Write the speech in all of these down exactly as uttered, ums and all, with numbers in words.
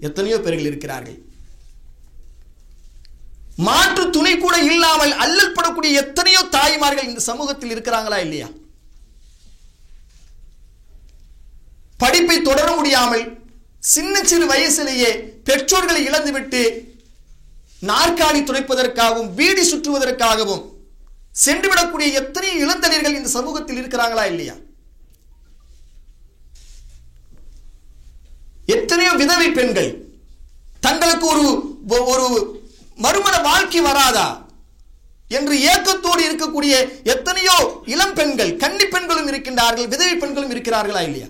எத்தனையோ பேர்கள் இருக்கிறார்கள். மாற்று துணை கூட இல்லாமல் அல்லல் படக்கூடிய எத்தனையோ தாய்மார்கள் இந்த சமூகத்தில் இருக்கிறாங்களா இல்லையா? படிப்பை தொடர முடியாமல் சின்ன சிறு வயசிலேயே பெற்றோர்களை இழந்துவிட்டு நாற்காலி துடைப்பதற்காகவும் வீடி சுற்றுவதற்காகவும் சென்றுவிடக்கூடிய எத்தனையோ இளந்தளிர்கள் இந்த சமூகத்தில் இருக்கிறாங்களா இல்லையா? எத்தனையோ விதவை பெண்கள் தங்களுக்கு ஒரு ஒரு மறுமண வாழ்க்கை வராதா என்று ஏக்கத்தோடு இருக்கக்கூடிய எத்தனையோ இளம் பெண்கள், கன்னி பெண்களும் இருக்கின்றார்கள், விதவை பெண்களும் இருக்கிறார்களா இல்லையா?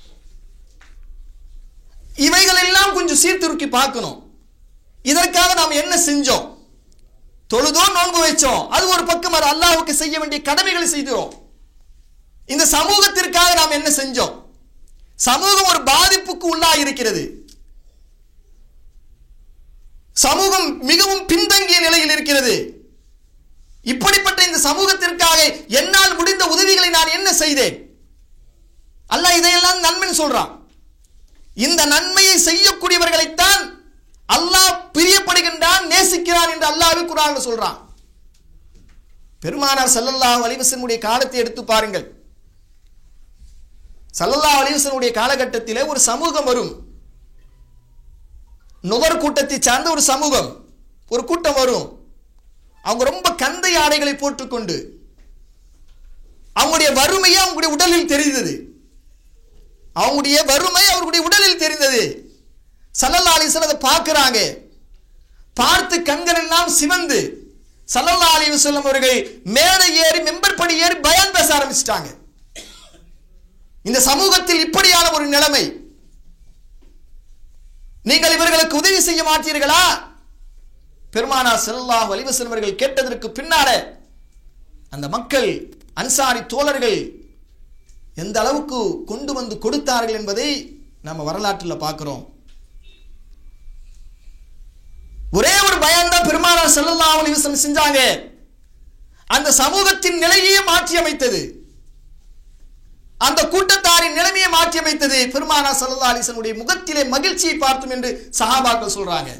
இவைகள் எல்லாம் கொஞ்சம் சீர்திருக்கி பார்க்கணும். இதற்காக நாம் என்ன செஞ்சோம்? தொழுதோம், நோன்பு வைச்சோம், அது ஒரு பக்கம். அது அல்லாஹ்வுக்கு செய்ய வேண்டிய கடமைகளை செய்தோம். இந்த சமூகத்திற்காக நாம் என்ன செஞ்சோம்? சமூகம் ஒரு பாதிப்புக்கு உள்ளாகி இருக்கிறது. சமூகம் மிகவும் பின்தங்கிய நிலையில் இருக்கிறது. இப்படிப்பட்ட இந்த சமூகத்திற்காக என்னால் முடிந்த உதவிகளை நான் என்ன செய்தேன்? அல்லாஹ் இதையெல்லாம் நன்மை சொல்றான். இந்த நன்மையை செய்யக்கூடியவர்களைத்தான் அல்லாஹ் பிரியப்படுகின்றான், நேசிக்கிறான் என்று அல்லாஹ்வே குர்ஆனில் சொல்றான். பெருமானார் ஸல்லல்லாஹு அலைஹி வஸல்லம் காலத்தை எடுத்து பாருங்கள். ஸல்லல்லாஹு அலைஹி வஸல்லம் காலகட்டத்திலே ஒரு சமூகம் வரும். நுகர் கூட்டத்தை சார்ந்த ஒரு சமூகம், ஒரு கூட்டம் வரும். அவங்க ரொம்ப கந்தை ஆடைகளை போட்டுக்கொண்டு, அவங்களுடைய வறுமையை அவங்களுடைய உடலில் தெரிந்தது. அவங்களுடைய வறுமை அவர்களுடைய உடலில் தெரிந்தது. ஸல்லல்லாஹு அலைஹி வஸல்லம் அதை பார்க்கிறாங்க. பார்த்து கண்கள் எல்லாம் சிவந்து ஸல்லல்லாஹு அலைஹி வஸல்லம் அவர்கள் மேடை ஏறி மெம்பர் படி ஏறி பயான் பேச ஆரம்பிச்சிட்டாங்க. இந்த சமூகத்தில் இப்படியான ஒரு நிலைமை, நீங்கள் இவர்களுக்கு உதவி செய்ய மாட்டீர்களா? பெருமானார் ஸல்லல்லாஹு அலைஹி வஸல்லம் அவர்கள் கேட்டதற்கு பின்னால அந்த மக்கள், அன்சாரி தோழர்கள் எந்த அளவுக்கு கொண்டு வந்து கொடுத்தார்கள் என்பதை நம்ம வரலாற்றில் பார்க்கிறோம். ஒரே ஒரு பயான் தான் பெருமானார் ஸல்லல்லாஹு அலைஹி வஸல்லம் செஞ்சாங்க. அந்த சமூகத்தின் நிலையை மாற்றி அமைத்தது, அந்த கூட்டத்தாரின் நிலைமையை மாற்றி அமைத்தது. பெருமானார் ஸல்லல்லாஹு அலைஹி வஸல்லம் முகத்திலே மகிழ்ச்சியை பார்த்தோம் என்று சஹாபாக்கள் சொல்றாங்க.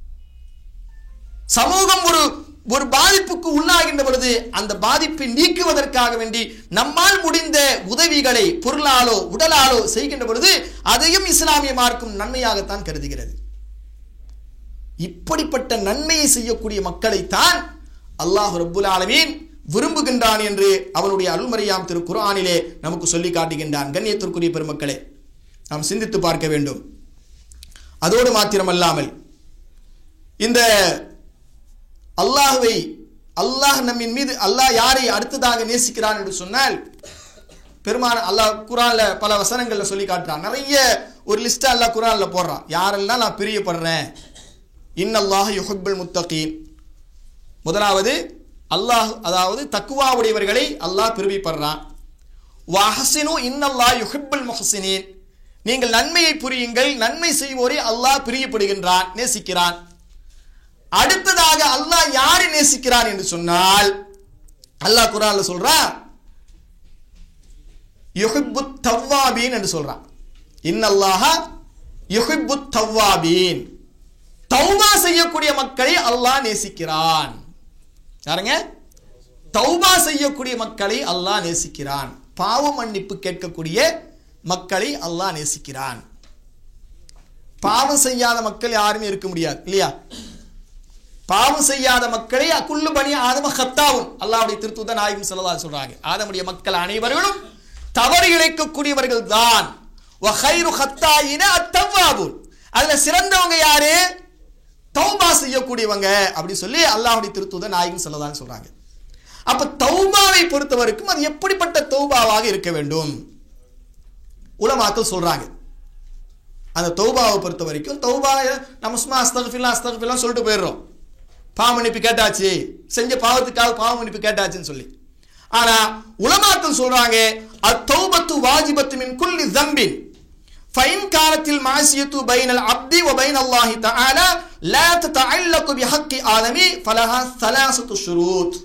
சமூகம் ஒரு ஒரு பாதிப்புக்கு உள்ளாகின்ற பொழுது அந்த பாதிப்பை நீக்குவதற்காக வேண்டி நம்மால் முடிந்த உதவிகளை பொருளாலோ உடலாலோ செய்கின்ற பொழுது அதையும் இஸ்லாமிய மார்க்கம் நன்மையாகத்தான் கருதுகிறது. இப்படிப்பட்ட நன்மையை செய்யக்கூடிய மக்களைத்தான் அல்லாஹ் ரப்புல் ஆலமீன் விரும்புகின்றான் என்று அவனுடைய அருள்மறையாம் திரு குர்ஆனிலே நமக்கு சொல்லி காட்டுகின்றான். கண்ணியத்திற்குரிய பெருமக்களே, நாம் சிந்தித்து பார்க்க வேண்டும். அதோடு மாத்திரமல்லாமல் இந்த அல்லாஹ்வை, அல்லாஹ் நம்மின் மீது, அல்லாஹ் யாரை அடுத்ததாக நேசிக்கிறான் என்று சொன்னால், பெருமான அல்லாஹ் குர்ஆன்ல பல வசனங்கள்ல சொல்லி காட்டுறான். நிறைய ஒரு லிஸ்ட் அல்லாஹ் குர்ஆன்ல போடுறான். யாரெல்லாம் நான் பிரியப்படுறேன், இன்னல்லாஹ யுஹிப்புல் முத்தகீன். முதலாவது அல்லாஹ், அதாவது தக்வா உடையவர்களை அல்லாஹ் பிரிவிப்படுறான். வஹ்சினு இன்னல்லாஹ யுஹிப்புல் முஹ்சினீன். நீங்கள் நன்மையை புரியுங்கள், நன்மை செய்வோரை அல்லாஹ் பிரியப்படுகின்றான், நேசிக்கிறான். அடுத்ததாக அல்லாஹ் யாரை நேசிக்கிறான் என்று சொன்னால், அல்லாஹ் குர்ஆன்ல சொல்றான் யுஹிப்புத் தவ்வாபீன் என்று சொல்றான். இன்னல்லாஹ யுஹிப்புத் தவ்வாபீன். தௌபா செய்யக்கூடிய மக்களை அல்லாஹ் நேசிக்கிறான். யாருங்க? தௌபா செய்யக்கூடிய மக்களை அல்லாஹ் நேசிக்கிறான். பாவ மன்னிப்பு கேட்கக்கூடிய மக்களை அல்லாஹ் நேசிக்கிறான். பாவம் செய்யாத மக்கள் யாருமே இருக்க முடியாது இல்லையா? பாவம் செய்யாத மக்களை குல்லு பனி ஆதம ஹத்தாவும் அல்லாஹ்வுடைய திருத்தூதர் நாயகம் ஸல்லல்லாஹு அலைஹி சொல்றாங்க. ஆதமுடைய மக்கள் அனைவர்களும் தவறு இழைக்கக்கூடியவர்கள் தான். வ கைரு ஹத்தாயின அத்தவ்வாபூன். அதுல சிறந்தவங்க யாரு? தௌபா செய்யக்கூடியவங்க அப்படி சொல்லி அல்லாஹ்வுடைய திருத்தூதர் நாயகம் ஸல்லல்லாஹு அலைஹி சொல்றாங்க. அப்ப தௌபாவை பொறுத்தவரைக்கும் அது எப்படிப்பட்ட தௌபாவாக இருக்க வேண்டும்? உலமாக்கள் சொல்றாங்க. அந்த தௌபாவை பொறுத்த வரைக்கும், தௌபா நம்ம சும்மா அஸ்தக்ஃபிருல்லாஹ் அஸ்தக்ஃபிருல்லாஹ் சொல்லிட்டு போயிடுறோம். பாவ மன்னிப்பு கேட்டாச்சு, செஞ்ச பாவத்துக்காக பாவ மன்னிப்பு கேட்டாச்சுன்னு சொல்லி. ஆனா உலமாக்கள் சொல்றாங்க, அத்தௌபத்து வாஜிபத்து மின் குல்லி ஸம்பின் ஃபைன் கானத்தில் மாசியத்து பைனல் அப்தி வ பைனல்லாஹி தஆலா லா ததஅல்லகு பிஹக்கி ஆதமி ஃபலஹா ஸலாஸத்து ஷுரூத்.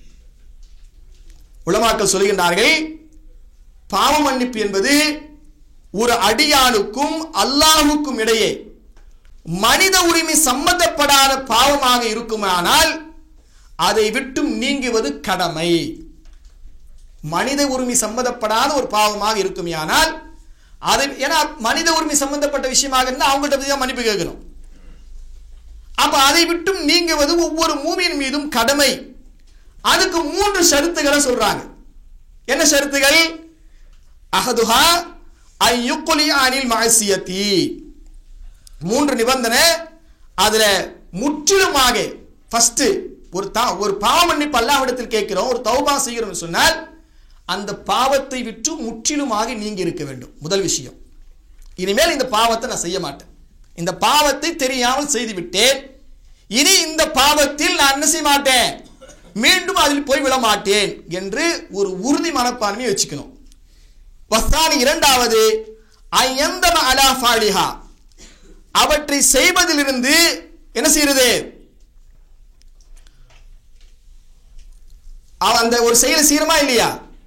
உலமாக்கள் சொல்கின்றார்கள், பாவ மன்னிப்பு என்பது ஒரு அடியானுக்கும் அல்லாஹ்வுக்கும் இடையே மனித உரிமை சம்பந்தப்படாத பாவமாக இருக்குமானால் அதை விட்டும் நீங்குவது கடமை. மனித உரிமை சம்பந்தப்படாத ஒரு பாவமாக இருக்குமானால் அதை, ஏன்னா மனித உரிமை சம்பந்தப்பட்ட விஷயமாக இருந்தால் அவங்கள்ட்ட பத்தி தான் மன்னிப்பு கேட்கணும். அப்ப அதை விட்டும் நீங்குவது ஒவ்வொரு மூமியின் மீதும் கடமை. அதுக்கு மூன்று ஷரத்துகளை சொல்றாங்க. என்ன ஷரத்துகள்? அஹதுஹா ஐயுக்லி அனில் மஅசியத்தி, மூன்று நிபந்தனை. அதுல முற்றிலுமாக ஃபர்ஸ்ட் ஒரு ஒரு பாவ மன்னிப்பு அல்லாஹ்விடத்தில் கேட்கிறோம், ஒரு தௌபா செய்கிறோம் சொன்னால் அந்த பாவத்தை விட்டு முற்றிலுமாக நீங்கி இருக்க வேண்டும். முதல் விஷயம், இனிமேல் இந்த பாவத்தை நான் செய்ய மாட்டேன், இந்த பாவத்தை தெரியாமல் செய்து விட்டேன், இனி இந்த பாவத்தில் நான் என்ன செய்ய மாட்டேன், மீண்டும் அதில் போய் விட மாட்டேன் என்று ஒரு உறுதி மனப்பான்மையை வச்சுக்கணும். வஸ்தானி இரண்டாவது ஐயந்தம அலா ஃபாலிஹா, அவற்றை செய்வதிலிருந்து என்ன செய்யறது, அந்த ஒரு செயலை செய்யறமா இல்லையா,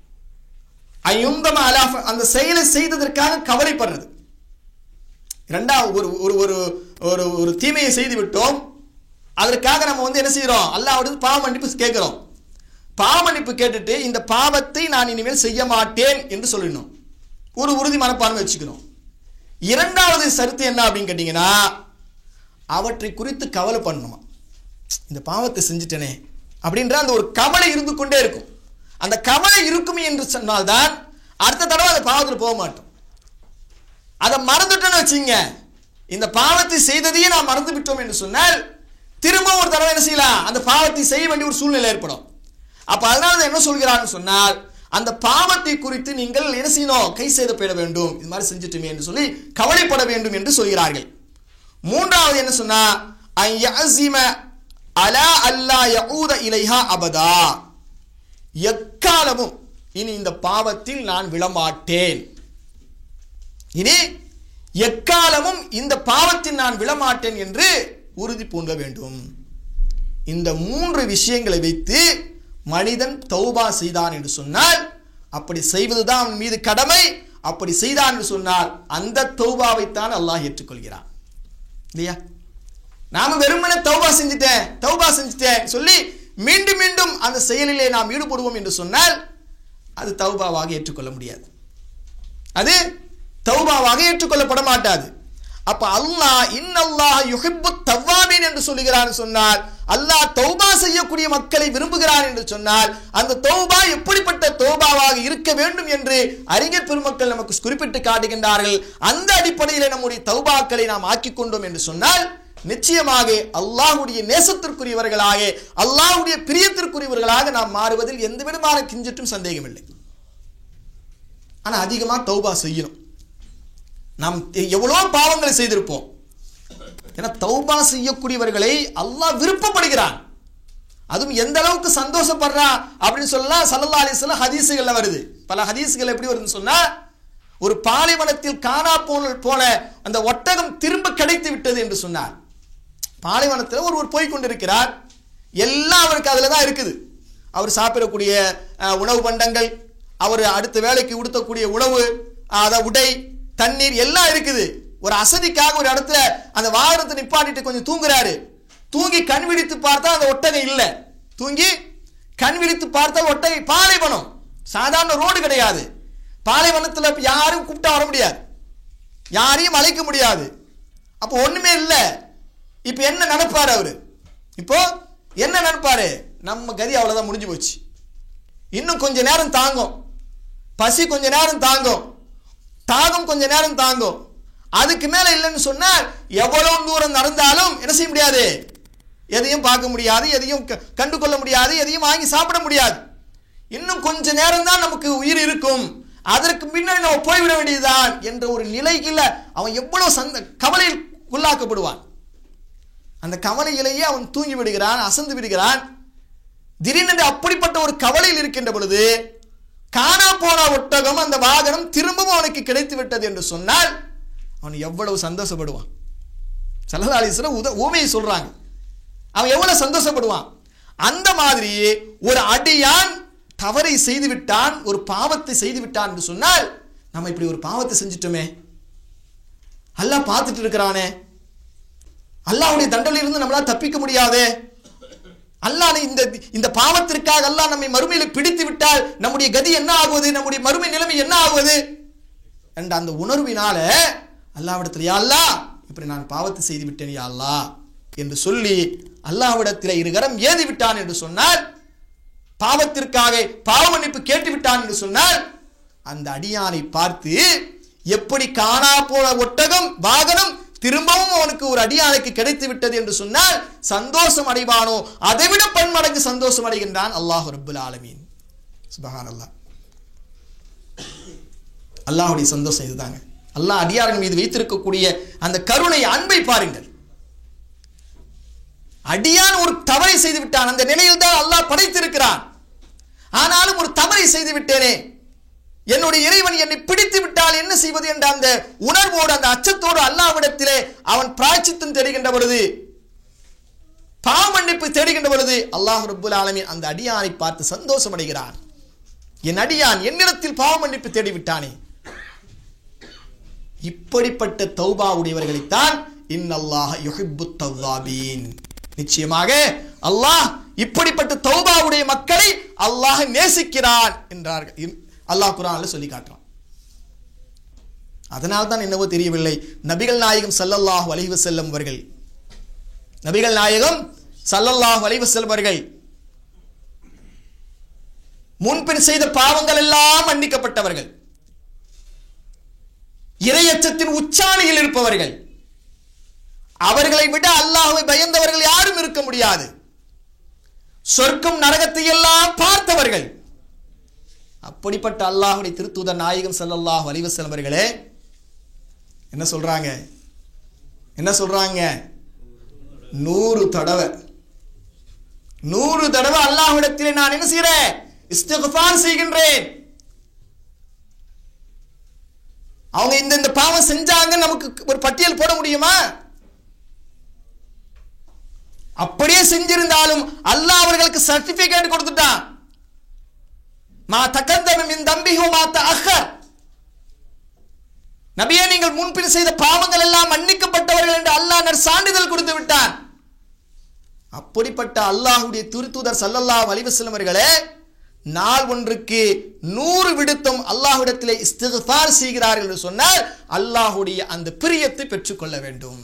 ஐயுந்தம அலா, அந்த செயலை செய்ததற்காக கவலைப்படுறது. இரண்டாவது ஒரு ஒரு ஒரு ஒரு தீமையை செய்து விட்டோம், அதற்காக நம்ம வந்து என்ன செய்யறோம், அல்லாஹ்விடம் பாவ மன்னிப்பு கேட்கிறோம். பாவ மன்னிப்பு கேட்டுட்டு இந்த பாவத்தை நான் இனிமேல் செய்ய மாட்டேன் என்று சொல்லணும், ஒரு உறுதி மனப்பான்மை வச்சுக்கணும். இரண்டாவது சருத்து என்ன அப்படின்னு கேட்டீங்கன்னா, அவற்றை குறித்து கவலை பண்ணணுமா, இந்த பாவத்தை செஞ்சுட்டேனே அப்படின்ற அந்த ஒரு கவலை இருந்து கொண்டே இருக்கும். அந்த கவலை இருக்குமே என்று சொன்னால்தான் அடுத்த தடவை அந்த பாவத்தில் போக மாட்டோம். அதை மறந்துட்டோன்னு வச்சுங்க, இந்த பாவத்தை செய்ததையே நான் மறந்து விட்டோம் என்று சொன்னால் திரும்ப ஒரு தடவை என்ன செய்யலாம், அந்த பாவத்தை செய்ய வேண்டிய ஒரு சூழ்நிலை ஏற்படும். அப்ப அதனால என்ன சொல்கிறான்னு சொன்னால், அந்த பாவத்தை குறித்து நீங்கள் என்ன செய்யணும், கை செய்தப்பட வேண்டும், இது மாதிரி செஞ்சுட்டுமே என்று சொல்லி கவலைப்பட வேண்டும் என்று சொல்கிறார்கள். மூன்றாவது என்ன சொன்னா, அய்யஸிம அலா அல்லா யஊத இலைஹா அபதா, எக்காலமும் இனி இந்த பாவத்தில் நான் விழமாட்டேன், இனி எக்காலமும் இந்த பாவத்தில் நான் விழமாட்டேன் என்று உறுதி பூண்ட வேண்டும். இந்த மூன்று விஷயங்களை வைத்து மனிதன் தௌபா செய்தான் என்று சொன்னால் அப்படி செய்வதுதான் அவன் மீது கடமை. அப்படி செய்தான் என்று சொன்னால் அந்த தௌபாவைத்தான் அல்லாஹ் ஏற்றுக்கொள்கிறான் இல்லையா. நாம வெறுமனே தௌபா செஞ்சுட்டேன் தௌபா செஞ்சுட்டேன் சொல்லி மீண்டும் மீண்டும் அந்த செயலிலே நாம் ஈடுபடுவோம் என்று சொன்னால் அது தௌபாவாக ஏற்றுக்கொள்ள முடியாது, அது தௌபாவாக ஏற்றுக்கொள்ளப்பட மாட்டாது. அப்ப அல்லாஹ் இன்னல்லாஹ் யுஹிப்புத் தவ்வாபீன் என்று சொல்லுகிறான் சொன்னால், அல்லாஹ் தௌபா செய்யக்கூடிய மக்களை விரும்புகிறான் என்று சொன்னால் அந்த தௌபா எப்படிப்பட்ட தௌபாவாக இருக்க வேண்டும் என்று அறிஞர் பெருமக்கள் நமக்கு குறிப்பிட்டு காட்டுகின்றார்கள். அந்த அடிப்படையில் நம்முடைய தௌபாக்களை நாம் ஆக்கிக் கொண்டோம் என்று சொன்னால் நிச்சயமாக அல்லாஹ்வுடைய நேசத்திற்குரியவர்களாக, அல்லாஹ்வுடைய பிரியத்திற்குரியவர்களாக நாம் மாறுவதில் எந்த விதமான கிஞ்சிட்டும் சந்தேகம் இல்லை. ஆனா அதிகமா தௌபா செய்யணும். நாம் எவ்வளோ பாவங்களை செய்திருப்போம், ஏன்னா தௌபா செய்யக்கூடியவர்களை அல்லாஹ் விருப்பப்படுகிறான். அதுவும் எந்த அளவுக்கு சந்தோஷப்படுறா அப்படின்னு சொல்லலாம். ஸல்லல்லாஹு அலைஹி வஸல்லம் ஹதீஸ்கள்ல வருது, பல ஹதீஸ்கள் எப்படி வருதுன்னு சொன்னா, ஒரு பாலைவனத்தில் காணா போன போல அந்த ஒட்டகம் திரும்ப கிடைத்து விட்டது என்று சொன்னார். பாலைவனத்தில் ஒருவர் போய் கொண்டிருக்கிறார், எல்லாம் அவருக்கு அதுல தான் இருக்குது. அவர் சாப்பிடக்கூடிய உணவு பண்டங்கள், அவர் அடுத்த வேலைக்கு உடுத்தக்கூடிய உணவு, அத உடை, தண்ணீர் எல்லாம் இருக்குது. ஒரு அசதிக்காக ஒரு இடத்துல அந்த வாகனத்தை நிப்பாட்டிட்டு கொஞ்சம் தூங்குறாரு. தூங்கி கண் விழித்து பார்த்தா அந்த ஒட்டகம் இல்லை. தூங்கி கண் விழித்து பார்த்தா ஒட்டகை, பாலைவனம், சாதாரண ரோடு கிடையாது. பாலைவனத்தில் யாரும் கூப்பிட்டா வர முடியாது, யாரையும் அழைக்க முடியாது. அப்போ ஒண்ணுமே இல்லை. இப்ப என்ன நினைப்பாரு அவரு, இப்போ என்ன நினைப்பாரு, நம்ம கதி அவ்வளவுதான், முடிஞ்சு போச்சு, இன்னும் கொஞ்ச நேரம் தாங்கும், பசி கொஞ்ச நேரம் தாங்கும், தாகம் கொஞ்ச நேரம் தாங்கும், அதுக்கு மேல இல்லைன்னு சொன்னால் எவ்வளவு தூரம் நடந்தாலும் என்ன செய்ய முடியாது, எதையும் பார்க்க முடியாது, எதையும் கண்டு கொள்ள முடியாது, எதையும் வாங்கி சாப்பிட முடியாது. இன்னும் கொஞ்ச நேரம் தான் நமக்கு உயிர் இருக்கும், அதற்கு பின்னாடி நம்ம போய்விட வேண்டியதுதான் என்ற ஒரு நிலையில அவன் எவ்வளவு சந்த கவலையில் உள்ளாக்கப்படுவான். அந்த கவலையிலேயே அவன் தூங்கி விடுகிறான், அசந்து விடுகிறான். திடீரென்று அப்படிப்பட்ட ஒரு கவலையில் இருக்கின்ற பொழுது காணா போன ஒட்டகம், அந்த வாகனம் திரும்பவும் அவனுக்கு கிடைத்து விட்டது என்று சொன்னால் அவன் எவ்வளவு சந்தோஷப்படுவான். ஸல்லல்லாஹு அலைஹி வஸல்லம் உத ஊமையை சொல்றாங்க, அவன் எவ்வளவு சந்தோஷப்படுவான். அந்த மாதிரி ஒரு அடியான் தவறை செய்து விட்டான், ஒரு பாவத்தை செய்து விட்டான் என்று சொன்னால், நம்ம இப்படி ஒரு பாவத்தை செஞ்சிட்டோமே, அல்லாஹ் பார்த்துட்டு இருக்கிறானே, அல்லாஹ்வுடைய தண்டனையிலிருந்து நம்மளால தப்பிக்க முடியாதே, அல்லாஹ் இந்த இந்த பாவத்திற்காக அல்லாஹ் நம்மை மறுமையில் பிடித்து விட்டால் நம்முடைய கதி என்ன ஆகுவது, நம்முடைய மறுமை நிலைமை என்ன ஆகுவது என்ற அந்த உணர்வினால அல்லாஹ்விடத்தில் யா அல்லாஹ் இப்படி நான் பாவத்தை செய்து விட்டேன் யா அல்லாஹ் என்று சொல்லி அல்லாஹ்விடத்தில் இருகரம் ஏதி விட்டான் என்று சொன்னால், பாவத்திற்காக பாவ மன்னிப்பு கேட்டு விட்டான் என்று சொன்னால், அந்த அடியானை பார்த்து எப்படி காணா போன ஒட்டகம் வாகனம் திரும்பவும் அவனுக்கு ஒரு அடியானுக்கு கிடைத்து விட்டது என்று சொன்னால் சந்தோஷம் அடைவானோ அதைவிட பன்மடங்கு சந்தோஷம் அடைகின்றான் அல்லாஹ் ரப்புல் ஆலமீன். சுப்ஹானல்லாஹ். அல்லாஹ்வுடைய சந்தோஷம் இதுதாங்க. அல்லாஹ் அடியார்கள் மீது வைத்திருக்கக்கூடிய அந்த கருணை அன்பை பாருங்கள். அடியான் ஒரு தவறை செய்து விட்டான், அந்த நிலையில் தான் அல்லாஹ் படைத்திருக்கிறான். ஆனாலும் ஒரு தவறை செய்து விட்டேனே, என்னுடைய இறைவன் என்னை பிடித்து விட்டால் என்ன செய்வது என்ற அந்த உணர்வோடு அந்த அச்சத்தோடு அல்லாஹ்விடத்திலே அவன் பிராயச்சித்தம் தேடுகின்ற பொழுது, பாவ மன்னிப்பு தேடுகின்ற பொழுது அல்லாஹ் ரப்புல் ஆலமீன் அந்த அடியானை பார்த்து சந்தோஷம் அடைகிறான். என் அடியான் என்னிடத்தில் பாவ மன்னிப்பு தேடிவிட்டானே. இப்படிப்பட்ட தௌபா உடையவர்களைத்தான் இன்னல்லாஹ யுஹிப்புத் தவ்வாபீன், நிச்சயமாக அல்லாஹ் இப்படிப்பட்ட தௌபா உடைய மக்களை அல்லாஹ் நேசிக்கிறான் என்றார்கள். அல்லாஹ் குர்ஆன்ல சொல்லி காட்டுறான். அதனால் தான் என்னவோ தெரியவில்லை, நபிகள் நாயகம் ஸல்லல்லாஹு அலைஹி வஸல்லம் அவர்கள் நபிகள் நாயகம் ஸல்லல்லாஹு அலைஹி வஸல்லம் அவர்கள் முன்பின் செய்த பாவங்கள் எல்லாம் மன்னிக்கப்பட்டவர்கள், இறையச்சத்தின் உச்சாணியில் இருப்பவர்கள், அவர்களை விட அல்லாஹ்வை பயந்தவர்கள் யாரும் இருக்க முடியாது, சொர்க்கம் நரகத்தை எல்லாம் பார்த்தவர்கள். அப்படிப்பட்ட அல்லாஹ்வுடைய திருத்தூதர் நாயகம் ஸல்லல்லாஹு அலைஹி வஸல்லம் அவர்களே என்ன சொல்றாங்க என்ன சொல்றாங்க நூறு தடவை நூறு தடவை அல்லாஹ்விடத்திலே நான் என்ன செய்கிறேன், இஸ்திக்ஃபார் செய்கின்றேன். அவங்க இந்த இந்த பாவம் செஞ்சாங்க நமக்கு ஒரு பட்டியல் போட முடியுமா? அப்படியே செஞ்சிருந்தாலும் அல்லாஹ் அவர்களுக்கு சர்டிபிகேட் கொடுத்துட்டான். மா தகத்தம மின் தம்பிஹு மா தஅக்கர், நபியே நீங்கள் முன்பின் செய்த பாவங்கள் எல்லாம் மன்னிக்கப்பட்டவர்கள் என்று அல்லாஹ் நற்சான்றிதழ் கொடுத்து விட்டான். அப்படிப்பட்ட அல்லாஹ்வுடைய திருத்தூதர் ஸல்லல்லாஹு அலைஹி வஸல்லம் அவர்களே நாள் ஒன்றுக்கு நூறு விடுத்தம் அல்லாஹ்விடத்திலே இஸ்திக்ஃபார் செய்கிறார்கள் என்று சொன்னால் அல்லாஹ்வுடைய அந்த பிரியத்தை பெற்றுக்கொள்ள வேண்டும்.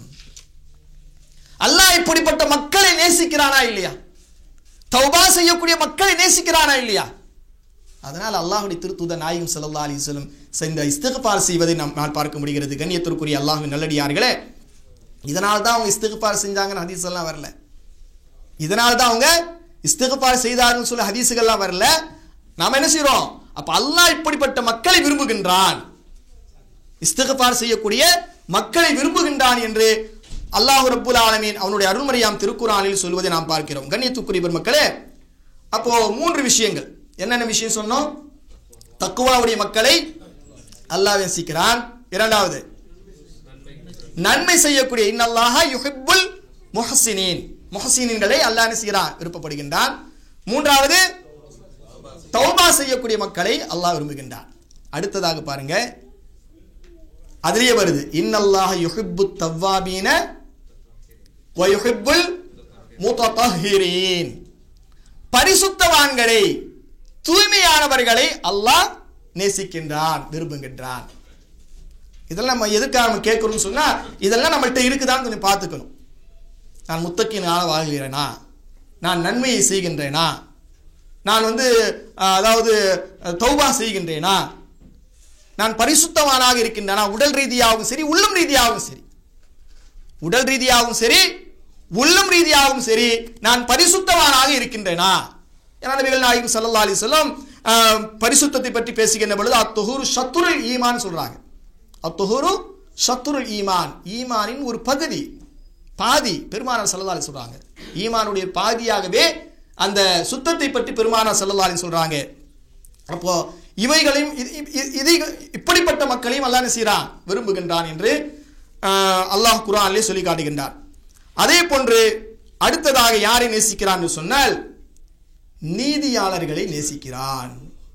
அல்லாஹ் இப்படிப்பட்ட மக்களை நேசிக்கிறானா இல்லையா? தௌபா செய்யக்கூடிய மக்களை நேசிக்கிறானா இல்லையா? அதனால் அல்லாஹ்வுடைய திருத்தூதர் நாயகம் ஸல்லல்லாஹு அலைஹி வஸல்லம் செய்த இஸ்திக்ஃபார் செய்வதை நாம் பார்க்க முடிகிறது. கண்ணியத்திற்குரிய அல்லாஹ்வின் நல்லடியார்களே, இதனால் தான் அவங்க இஸ்திக்ஃபார் செஞ்சாங்கன்னு ஹதீஸ் எல்லாம் வரல. இதனால் தான் அவங்க இஸ்திக்ஃபார் செய்தார்கள் சொல்ல ஹதீஸுகள்லாம் வரல. நாம என்ன செய்றோம், அப்ப அல்லாஹ் இப்படிப்பட்ட மக்களை விரும்புகின்றான், இஸ்திக்ஃபார் செய்யக்கூடிய மக்களை விரும்புகின்றான் என்று அல்லாஹ் ரப்புல் ஆலமீன் அவனுடைய அருள்மறையாம் திருக்குர்ஆனில் சொல்வதை நாம் பார்க்கிறோம். கண்ணியத்துக்குரிய பெருமக்களே, அப்போ மூன்று விஷயங்கள் என்னென்ன விஷயம் சொன்னோம்? தக்வாவுடைய மக்களை அல்லாஹ் நேசிக்கிறான். இரண்டாவது, நன்மை செய்யக்கூடிய இன்னல்லாஹ யுஹிப்புல் முஹ்சினீன், முஹ்சினீன்களை அல்லாஹ் நேசிக்கிறான், விருப்பப்படுகின்றான். மூன்றாவது, தௌபா செய்யக்கூடிய மக்களை அல்லாஹ் விரும்புகின்றான். அடுத்ததாக பாருங்க, அதிலே வருது இன்னல்லாஹ யுஹிப்புத் தவ்வாபீன வ யுஹிப்புல் முத்தஹிரீன், பரிசுத்தவான்களை தூய்மையானவர்களை அல்லாஹ் நேசிக்கின்றான், விரும்புகின்றான். இதெல்லாம் நம்ம எதுக்காக நம்ம கேட்கணும்னு சொன்னா, இதெல்லாம் நம்மள்கிட்ட இருக்குதான்னு கொஞ்சம் பார்த்துக்கணும். நான் முத்தக்கினால வாழ்கிறேனா, நான் நன்மையை செய்கின்றேனா, நான் வந்து அதாவது தௌபா செய்கின்றேனா, நான் பரிசுத்தவானாக இருக்கின்றேனா, உடல் ரீதியாகவும் சரி உள்ளம் ரீதியாகவும் சரி உடல் ரீதியாகவும் சரி உள்ளம் ரீதியாகவும் சரி நான் பரிசுத்தவானாக இருக்கின்றேனா? ஏன்னா நபிகள் நாயகம் ஸல்லல்லாஹு அலைஹி வஸல்லம் பரிசுத்தத்தை பற்றி பேசுகின்ற பொழுது அத்துஹூரு ஷத்ருல் ஈமான் சொல்றாங்க. அத்துஹூரு ஷத்ருல் ஈமான், ஈமானின் ஒரு பகுதி, பாதி. பெருமானார் ஸல்லல்லாஹு அலைஹி சொல்றாங்க, ஈமானுடைய பாதியாகவே அந்த சுத்தத்தை பற்றி பெருமானார் ஸல்லல்லாஹு அலைஹி சொல்றாங்க. அப்போ இவைகளையும் இதை இப்படிப்பட்ட மக்களையும் அல்லாஹ் என்ன செய்றான், விரும்புகின்றான் என்று அல்லாஹ் குர்ஆனிலே சொல்லி காட்டுகின்றார். அதே போன்று அடுத்ததாக யாரை நேசிக்கிறான் என்று சொன்னால், நீதியாளர்களை நேசிக்கிறான்.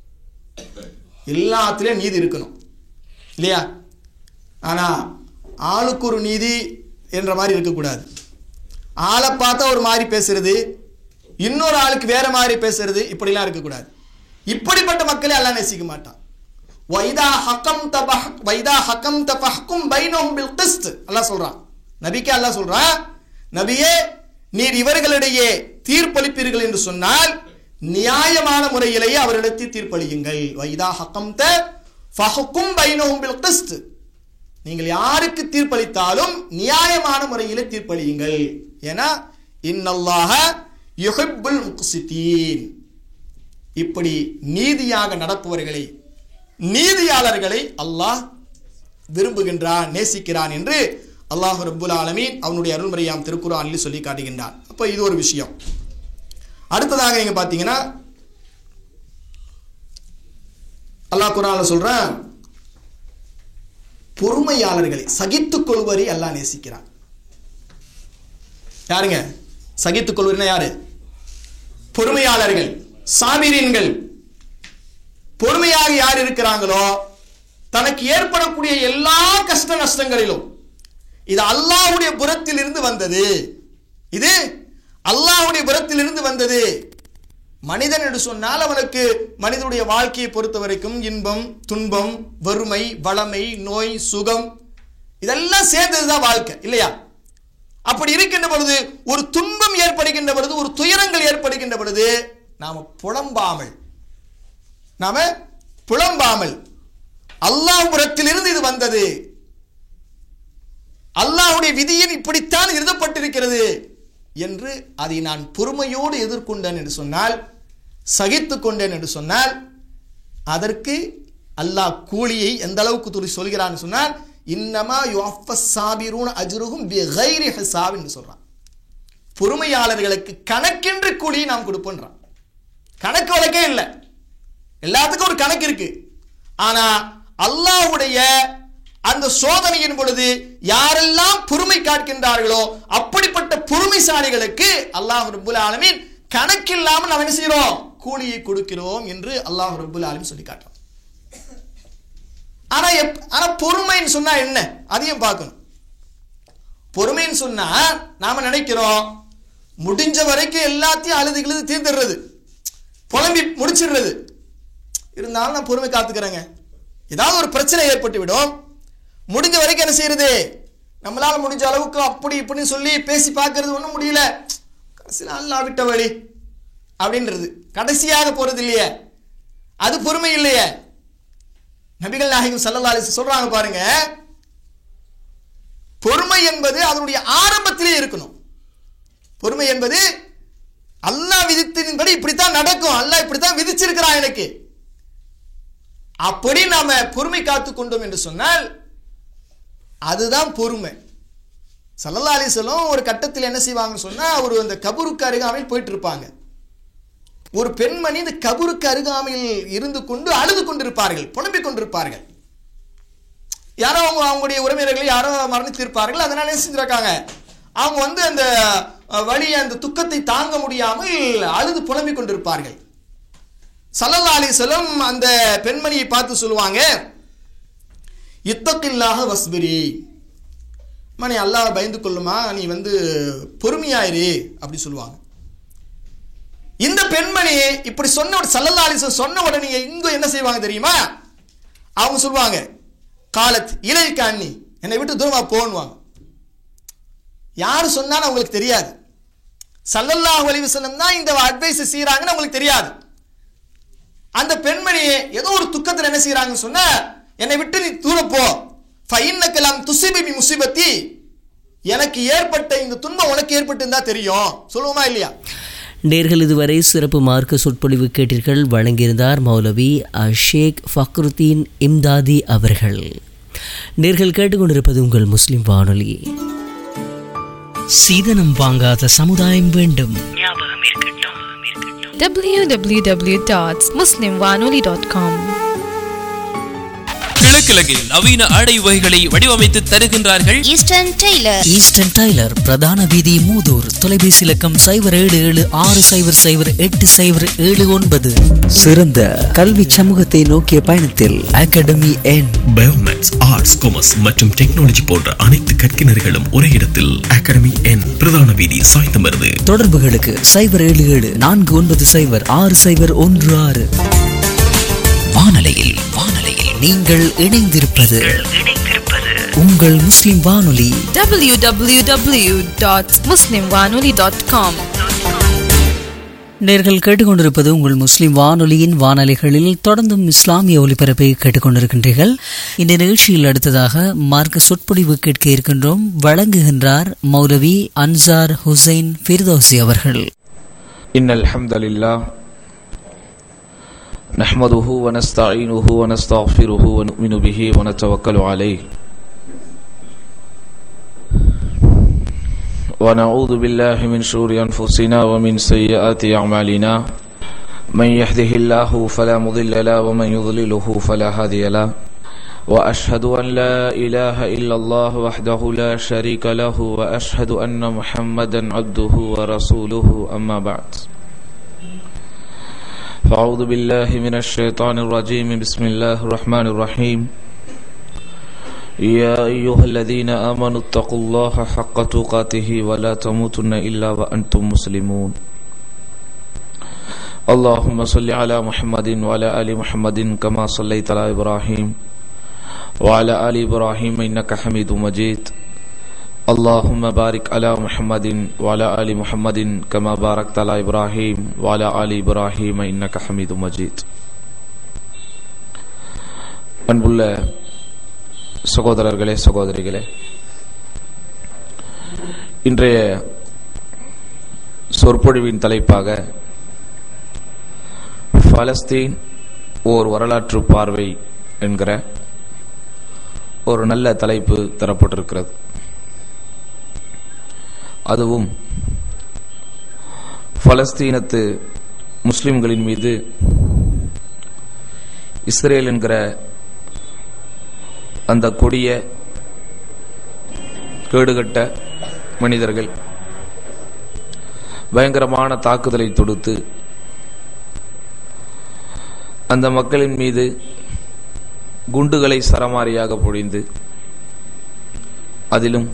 எல்லாத்திலும் நீதி இருக்கணும் இல்லையா? ஆனா ஆளுக்கு ஒரு நீதி என்ற மாதிரி இருக்கக்கூடாது. ஆளை பார்த்தா ஒரு மாதிரி பேசுறது, இன்னொரு ஆளுக்கு வேற மாதிரி பேசுறது, இப்படிலாம் இருக்கக்கூடாது. இப்படிப்பட்ட மக்களை அல்லாஹ் நேசிக்க மாட்டான். வைதா ஹகம்த பஹ் வைதா ஹகம்த ஃபஹ்கும் பைனஹும் பில் கிஸ்த். அல்லாஹ் சொல்றான், நபிக்கு அல்லாஹ் சொல்றான், நபியே நீர் இவர்களிடையே தீர்ப்பளிப்பீர்கள் என்று சொன்னால் நியாயமான முறையிலேயே அவர்களிடத்தில் தீர்ப்பளியுங்கள். வைதா ஹகம்த ஃபஹ்கும் பைனஹும் பில் கிஸ்த். நீங்கள் யாருக்கு தீர்ப்பளித்தாலும் நியாயமான முறையிலே தீர்ப்பளியுங்கள். ஏன்னா இன்னல்லாஹ யுஹிப்புல் முக்ஸிதீன். இப்படி நீதியாக நடப்பவர்களை, நீதியாளர்களை அல்லாஹ் விரும்புகின்றான், நேசிக்கிறான் என்று அல்லாஹ் ரப்புல் ஆலமீன் அவனுடைய அருள்மறையாம் திருக்குர்ஆனில் சொல்லி காட்டுகின்றான். அப்போ இது ஒரு விஷயம். அடுத்ததாக நீங்க பார்த்தீங்கன்னா அல்லாஹ் குர்ஆன்ல சொல்றான், பொறுமையாளர்களை, சகித்துக் கொள்வரை அல்லாஹ் நேசிக்கிறான். யாருங்க சகித்துக் கொள்வர்னா யாரு? பொறுமையாளர்கள், சாபிரீன்கள். பொறுமையாக யார் இருக்கிறாங்களோ தனக்கு ஏற்படக்கூடிய எல்லா கஷ்ட நஷ்டங்களிலும் இது அல்லாஹ்வுடைய புறத்தில் இருந்து வந்தது, இது அல்லாஹ்வுடைய புறத்தில் இருந்து வந்தது. மனிதன் என்று சொன்னால் அவனுக்கு மனிதனுடைய வாழ்க்கையை பொறுத்த வரைக்கும் இன்பம், துன்பம், வறுமை, வளமை, நோய், சுகம் இதெல்லாம் சேர்ந்ததுதான் வாழ்க்கை இல்லையா? அப்படி இருக்கின்ற பொழுது, ஒரு துன்பம் ஏற்படுகின்ற பொழுது, ஒரு துயரங்கள் ஏற்படுகின்ற பொழுது நாம புலம்பாமல் நாம புலம்பாமல் அல்லாஹ் புறத்திலிருந்து இது வந்தது, அல்லாஹ்வுடைய விதியின் இப்படித்தான் எழுதப்பட்டிருக்கிறது என்று அதை நான் பொறுமையோடு எதிர்கொண்டேன் என்று சொன்னால், சகித்துக் கொண்டேன் என்று சொன்னால், அதற்கு அல்லாஹ் கூலியை எந்த அளவுக்கு துணி சொல்கிறான்னு சொன்னால், இன்னமா யுவஃபஸ் சாபிரூன அஜ்ருஹும் பிகைரி ஹிசாப் என்று சொல்றான். பொறுமையாளர்களுக்கு கணக்கின்றி கூலியை நாம் கொடுப்போம்ன்றான். கணக்கு வழக்கே இல்லை, எல்லாத்துக்கும் ஒரு கணக்கு இருக்கு. ஆனா அல்லாஹ்வுடைய அந்த சோதனையின் பொழுது யாரெல்லாம் பொறுமை காட்கின்றார்களோ அப்படிப்பட்ட பொறுமைசாலிகளுக்கு அல்லாஹ் ரப்புல் ஆலமீன் கணக்கில்லாமல் நாம் என்ன செய்கிறோம்? கூலியை கொடுக்கிறோம் என்று அல்லாஹ் ரப்புல் ஆலமீன் சொல்லி காட்டுறான். ஆனா ஆனா பொறுமைன்னு சொன்னா என்ன, அதையும் பார்க்கணும். பொறுமைன்னு சொன்னா நாம நினைக்கிறோம் முடிஞ்ச வரைக்கும் எல்லாத்தையும் அழுது கிழுது தீர்ந்துடுறது, புலம்பி முடிச்சிடுறது. இருந்தாலும் நான் பொறுமை காத்துக்கிறேங்க, ஏதாவது ஒரு பிரச்சனை ஏற்பட்டு விடும், முடிஞ்ச வரைக்கும் என்ன செய்யறது, நம்மளால முடிஞ்ச அளவுக்கு அப்படி இப்படின்னு சொல்லி பேசி பார்க்கறது, ஒன்றும் முடியல, கடைசியில் அல்லாஹ் விட்ட வழி அப்படின்றது, கடைசியாக போறது இல்லையே, அது பொறுமை இல்லையே. நபிகள் நாயகம் ஸல்லல்லாஹு அலைஹி வஸல்லம் சொல்றாங்க பாருங்க, பொறுமை என்பது அதனுடைய ஆரம்பத்திலே இருக்கணும். பொறுமை என்பது அல்லாஹ் விதித்தின்படி இப்படித்தான் நடக்கும், அல்லாஹ் இப்படித்தான் விதிச்சிருக்கிறான் எனக்கு, அப்படி நாம பொறுமை காத்துக் கொண்டோம் என்று சொன்னால் அதுதான் பொறுமை. ஸல்லல்லாஹு அலைஹி வஸல்லம் ஒரு கட்டத்தில் என்ன செய்வாங்கன்னு சொன்னா, ஒரு அந்த கபருக்கு அருகாமையில் போயிட்டு இருப்பாங்க. ஒரு பெண்மணி இந்த கபருக்கு அருகாமையில் இருந்து கொண்டு அழுது கொண்டிருப்பார்கள், புலம்பிக் கொண்டிருப்பார்கள். யாரோ அவங்க அவங்களுடைய உறவினர்களை யாரோ மரணித்திருப்பார்கள், அதனால என்ன செஞ்சிருக்காங்க, அவங்க வந்து அந்த வலி, அந்த துக்கத்தை தாங்க முடியாமல் அழுது புலம்பிக் கொண்டிருப்பார்கள். ஸல்லல்லாஹு அலைஹி வஸல்லம் அந்த பெண்மணியை பார்த்து சொல்லுவாங்க, இத்தகில்லாஹ வஸ்பிரி, மணி அல்லாஹ் பயந்து கொள்ளுமா, நீ வந்து பொறுமையாயிரு அப்படி சொல்லுவாங்க. இந்த பெண்மணி இப்படி சொன்ன ஸல்லல்லாஹு அலைஹி வஸல்லம் சொன்ன உடனே இங்க என்ன செய்வாங்க தெரியுமா, அவங்க சொல்லுவாங்க, காலத் இலைக்க அன்னி, என்னை விட்டு தூரமா போன்னுவாங்க. யாரு சொன்னாலும் அவங்களுக்கு தெரியாது, ஸல்லல்லாஹு அலைஹி வஸல்லம் தான் இந்த அட்வைஸ் செய்யறாங்கன்னு அவங்களுக்கு தெரியாது. அந்த பெண்மணி ஏதோ ஒரு துக்கத்தில் என்ன செய்யறாங்கன்னு சொன்னா, என்னை விட்டு நீ தூர போ, ஃபஇன்னக லம் துஸிபி பி முஸிபத்தி, எனக்கு ஏற்பட்ட இந்த துன்பம் உனக்கு ஏற்பட்டு இருந்தா தெரியும், சொல்லுவோமா இல்லையா? நேர்கள் இதுவரை சிறப்பு மார்க்க சொற்பொழிவு கேட்டீர்கள். வழங்கியிருந்தார் மௌலவி ஷேக் ஃபக்ருத்தீன் இம்தாதி அவர்கள். நேர்கள் கேட்டுக்கொண்டிருப்பது உங்கள் முஸ்லிம் வானொலி. சீதனம் வாங்காத சமுதாயம் வேண்டும், ஞாபகம் இருக்கட்டும். டபிள்யூ டபிள்யூ டபிள்யூ டாட் முஸ்லிம் வானொலி டாட் காம். கிழக்கில் நவீன ஆடை வகைகளை வடிவமைத்து தருகின்றார்கள் ஈஸ்டர்ன் டெய்லர். ஈஸ்டர்ன் டைலர், பிரதான வீதி, மூதூர். தொலைபேசி இலக்கம் சைபர் ஏழு ஏழு ஆறு சைபர் சைபர் எட்டு சைபர் ஏழு ஒன்பது. சிறந்த கல்வி சமூகத்தை நோக்கிய பயணத்தில் அகாடமி என். பயோமேக்ஸ், ஆர்ட்ஸ், காமர்ஸ் மற்றும் டெக்னாலஜி போன்ற அனைத்து கற்கினர்களும் ஒரே இடத்தில் அகாடமி என், பிரதான வீதி, சாய்ந்தமருது. தொடர்புகளுக்கு சைபர் ஏழு ஏழு நான்கு ஒன்பது சைபர் ஆறு சைபர் ஒன்று ஆறு. வானலையில் வானலையில் நீங்கள் இணைந்திருப்பது உங்கள் முஸ்லிம் வானொலி. டபிள்யூ டபிள்யூ டபிள்யூ டாட் முஸ்லிம் வானொலி டாட் காம். நேர்கள் கேட்டுக்கொண்டிருப்பது உங்கள் முஸ்லிம் வானொலியின் வானொலிகளில் தொடர்ந்தும் இஸ்லாமிய ஒலிபரப்பை கேட்டுக்கொண்டிருக்கின்றீர்கள். இந்த நிகழ்ச்சியில் அடுத்ததாக மார்க்க சொற்பொழிவு கேட்க இருக்கின்றோம். வழங்குகின்றார் மௌலவி அன்சார் ஹுசைன் ஃபிர்தௌசி அவர்கள். இன்னல் ஹம்தலில்லாஹ் நஹ்மதுஹு வ நஸ்தஈனுஹு வ நஸ்தக்ஃபிருஹு வ நு'மினு பிஹி வ நதவக்கலு அலைஹி ونعوذ بالله من شرور أنفسنا ومن سيئات أعمالنا من يهده الله فلا مضل له ومن يضلله فلا هادي له وأشهد أن لا إله إلا الله وحده لا شريك له وأشهد أن محمدا عبده ورسوله أما بعد فأعوذ بالله من الشيطان الرجيم بسم الله الرحمن الرحيم يا أيها الذين آمنوا اتقوا الله حق تقاته ولا تموتن إلا وأنتم مسلمون اللهم صل على محمد وعلى آل محمد كما صليت على إبراهيم وعلى آل إبراهيم إنك حميد مجيد اللهم بارك على محمد وعلى آل محمد كما باركت على إبراهيم وعلى آل إبراهيم إنك حميد مجيد. அன்புள்ள சகோதரர்களே, சகோதரிகளே, இன்றைய சொற்பொழிவின் தலைப்பாக பாலஸ்தீன் ஓர் வரலாற்று பார்வை என்கிற ஒரு நல்ல தலைப்பு தரப்பட்டிருக்கிறது. அதுவும் பலஸ்தீனத்து முஸ்லிம்களின் மீது இஸ்ரேல் என்கிற அந்த கொடிய கேடுகட்ட மனிதர்கள் பயங்கரமான தாக்குதலை தொடுத்து அந்த மக்களின் மீது குண்டுகளை சரமாரியாக பொழிந்து அதிலும்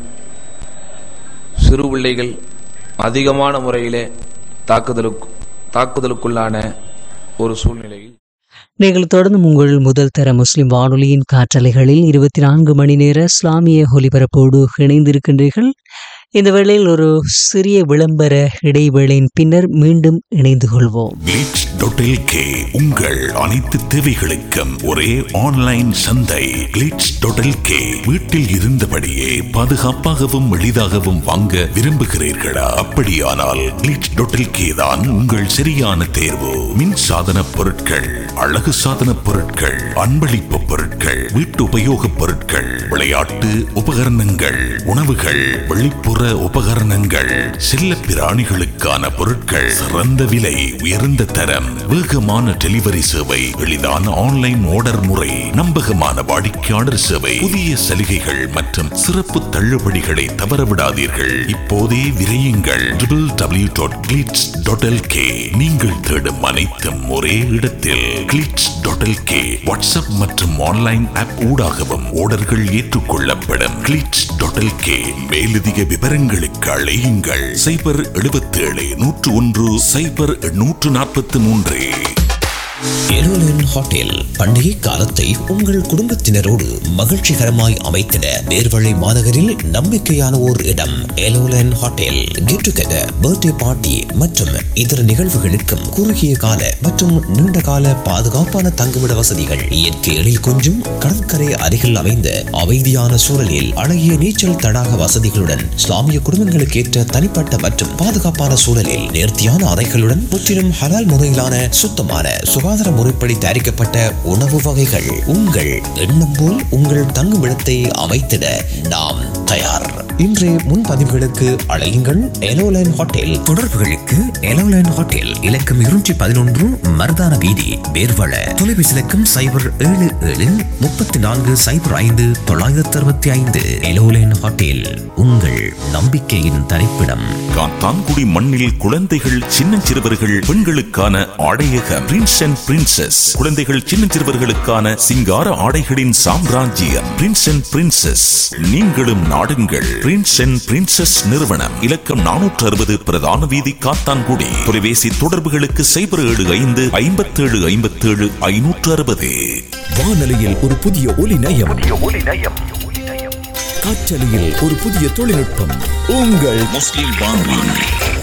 சிறு பிள்ளைகள் அதிகமான முறையிலே தாக்குதலுக்கு தாக்குதலுக்குள்ளான ஒரு சூழ்நிலையில் நீங்கள் தொடர்ந்து உங்கள் முதல் தர முஸ்லிம் வானொலியின் காற்றலைகளில் இருபத்தி நான்கு மணி நேர இஸ்லாமிய ஒலிபரப்போடு இணைந்திருக்கின்றீர்கள். இந்த வேளையில் ஒரு சிறிய விளம்பர இடைவேளையின் பின்னர் மீண்டும் இணைந்து கொள்வோம். கிளிட்ஸ் டாட் எல்கே உங்கள் அனைத்து தேவைகளுக்கும் ஒரே ஆன்லைன் சந்தை. கிளிட்ஸ் டாட் எல்கே வீட்டில் இருந்தபடியே பாதுகாப்பாகவும் எளிதாகவும் வாங்க விரும்புகிறீர்களா? அப்படியானால் கிளிட்ஸ் டாட் எல்கே தான் உங்கள் சரியான தேர்வு. மின் சாதன பொருட்கள், அழகு சாதன பொருட்கள், அன்பளிப்பு பொருட்கள், வீட்டு உபயோக பொருட்கள், விளையாட்டு உபகரணங்கள், உணவுகள், வெளிப்புற உபகரணங்கள், செல்ல பிராணிகளுக்கான பொருட்கள், சிறந்த விலை, உயர்ந்த தரம், வேகமான டெலிவரி சேவை, எளிதான ஆன்லைன் ஆர்டர் முறை, நம்பகமான வாடிக்கையாளர் சேவை, புதிய சலுகைகள் மற்றும் சிறப்பு தள்ளுபடிகளை தவறவிடாதீர்கள். இப்போதே விரையுங்கள். W W W dot glitz dot LK. நீங்கள் தேடும் அனைத்தும் ஒரே இடத்தில். கிளிட்ஸ் டாட் எல்கே வாட்ஸ்அப் மற்றும் ஆன்லைன் ஆப் ஊடாகவும் ஆர்டர்கள் ஏற்றுக்கொள்ளப்படும். Glitz dot LK. மேலதிக விவரங்களுக்கு அழையுங்கள். சைபர் எழுபத்தி ஏழு நூற்று ஒன்று சைபர் நூற்று நாற்பத்தி மூன்று. எலோலன் ஹோட்டல் பண்டிகை காலத்தை உங்கள் குடும்பத்தினரோடு மகிழ்ச்சிகரமாய் அமைத்திட நேர்வழி மாநகரில் நம்பிக்கையான ஓர் இடம் எலோலன் hotel. Get together, birthday party மற்றும் இதர நிகழ்வுகளுக்கும் குறுகிய கால மற்றும் நீண்ட கால பாதுகாப்பான தங்குமிட வசதிகள், இயற்கை எழில் கொஞ்சும் கடற்கரை அருகில் அமைந்த அமைதியான சூழலில் அழகிய நீச்சல் தடாக வசதிகளுடன் இஸ்லாமிய குடும்பங்களுக்கு ஏற்ற தனிப்பட்ட மற்றும் பாதுகாப்பான சூழலில் நேர்த்தியான அறைகளுடன் முற்றிலும் ஹலால் முறையிலான சுத்தமான சுகாதார முறைப்படி தயாரிக்கப்பட்ட உணவு வகைகள். உங்கள் எண்ணம் போல் உங்கள் தங்குமிடத்தை அமைத்திட நாம் தயார். இன்றைய முன்பதிவுகளுக்கு அழையுங்கள் எலோலைன் ஹோட்டல். தொடர்புகளுக்கு எலோலைன் ஹோட்டல் இலக்கம் இருநூற்றி பதினொன்று மருதான வீதி பேர்வள. தொலைபேசி இலக்கம் சைபர் ஏழு ஏழு முப்பத்தி நான்கு சைபர் ஐந்து தொள்ளாயிரத்தி அறுபத்தி ஐந்து. எலோலைன் ஹோட்டல் உங்கள் நம்பிக்கையின் தரிப்பிடம். காத்தான்குடி மண்ணில் குழந்தைகள் சின்னஞ்சிறுவர்கள் பெண்களுக்கான ஆடையகம் பிரின்ஸ் அண்ட் பிரின்சஸ். குழந்தைகள் சின்னஞ்சிறுவர்களுக்கான சிங்கார ஆடைகளின் சாம்ராஜ்யம் பிரின்ஸ் அண்ட் பிரின்சஸ். நீங்களும் நாடுங்கள் பிரின்ஸ் அண்ட் பிரின்சஸ் நிறுவனம். இலக்கம் நானூற்று அறுபது பிரதான வீதி காத்தான்குடி. தொலைபேசி தொடர்புகளுக்கு சைபர் ஏழு ஐந்து ஐம்பத்தி ஏழு ஐம்பத்தி ஏழு ஐநூற்று அறுபது. வானொலியில் ஒரு புதிய ஒலி நயம், காற்றலையில் ஒரு புதிய தொழில்நுட்பம். உங்கள் முஸ்லிம் வானொலி.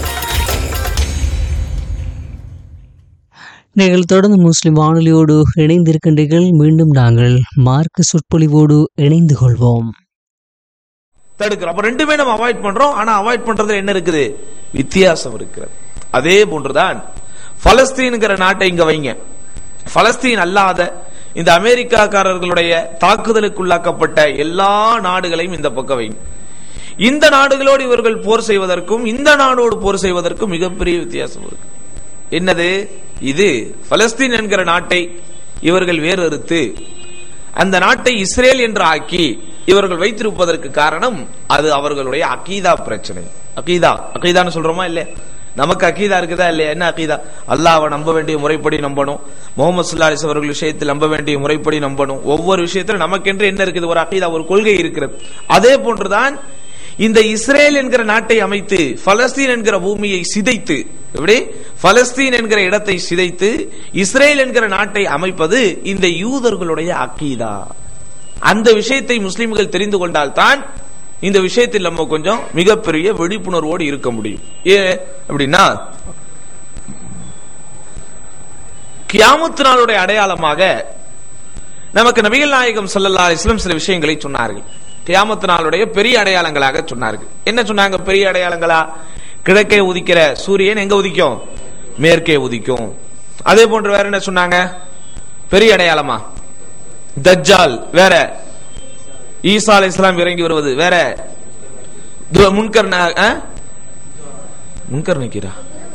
நீங்கள் தொடர்ந்து முஸ்லிம் வானொலியோடு இணைந்திருக்கின்றீர்கள். மீண்டும் நாங்கள் மார்க்க சொற்பொழிவோடு இணைந்து கொள்வோம். தடுக்கிறோம். அப்ப ரெண்டுமே நம்ம அவாய்ட் பண்றோம். ஆனா அவாய்ட் பண்றதுல என்ன இருக்குது? வித்தியாசம் இருக்கிறது. அதே போன்றுதான் பலஸ்தீன்ங்கிற நாட்டை இங்க வைங்க. பலஸ்தீன் அல்லாத இந்த அமெரிக்காக்காரர்களுடைய தாக்குதலுக்குள்ளாக்கப்பட்ட எல்லா நாடுகளையும் இந்த பக்கம் வைங்க. இந்த நாடுகளோடு இவர்கள் போர் செய்வதற்கும் இந்த நாடோடு போர் செய்வதற்கும் மிகப்பெரிய வித்தியாசம் இருக்கு. என்னது? இது பலஸ்தீன் என்கிற நாட்டை இவர்கள் வேறறுத்து அந்த நாட்டை இஸ்ரேல் என்று ஆக்கி இவர்கள் வைத்திருப்பதற்கு காரணம் அது அவர்களுடைய அகீதா பிரச்சனை. அகீதா அகீதான்னு சொல்றோமா இல்ல? நமக்கு அகீதா இருக்குதா இல்லையா? என்ன அகீதா? அல்லாஹ்வை நம்ப வேண்டிய முறைப்படி நம்பணும். முஹம்மது ஸல்லல்லாஹு அலைஹி வஸல்லம் அவர்கள் விஷயத்தில் நம்ப வேண்டிய முறைப்படி நம்பணும். ஒவ்வொரு விஷயத்திலும் நமக்கென்று என்ன இருக்குது? ஒரு அகீதா, ஒரு கொள்கை இருக்கிறது. அதே போன்றுதான் இந்த இஸ்ரேல் என்கிற நாட்டை அமைத்து பலஸ்தீன் என்கிற பூமியை சிதைத்து, எப்படி பலஸ்தீன் என்கிற இடத்தை சிதைத்து இஸ்ரேல் என்கிற நாட்டை அமைப்பது இந்த யூதர்களுடைய அகீதா. அந்த விஷயத்தை முஸ்லிம்கள் தெரிந்து கொண்டால் தான் இந்த விஷயத்தில் நம்ம கொஞ்சம் மிகப்பெரிய விழிப்புணர்வோடு இருக்க முடியும். ஏன் அப்படின்னா, கியாமத் நாளுடைய அடையாளமாக நமக்கு நபிகள் நாயகம் ஸல்லல்லாஹு அலைஹி வஸல்லம் சில விஷயங்களை சொன்னார்கள். கியாமத் நாளுடைய பெரிய அடையாளங்களாக சொன்னார்கள். என்ன சொன்னாங்க? பெரிய அடையாளங்களா? கிழக்கே உதிக்கிற சூரியன் எங்க உதிக்கும்? மேற்கே உதிக்கும். அதே போன்று வேற என்ன சொன்னாங்க? பெரிய அடையாளமா? தஜ்ஜால் வேற, ஈசா அலைஹிஸ்ஸலாம் இறங்கி வருவது வேற, முன்கர் முன்கர் நிக்கிறா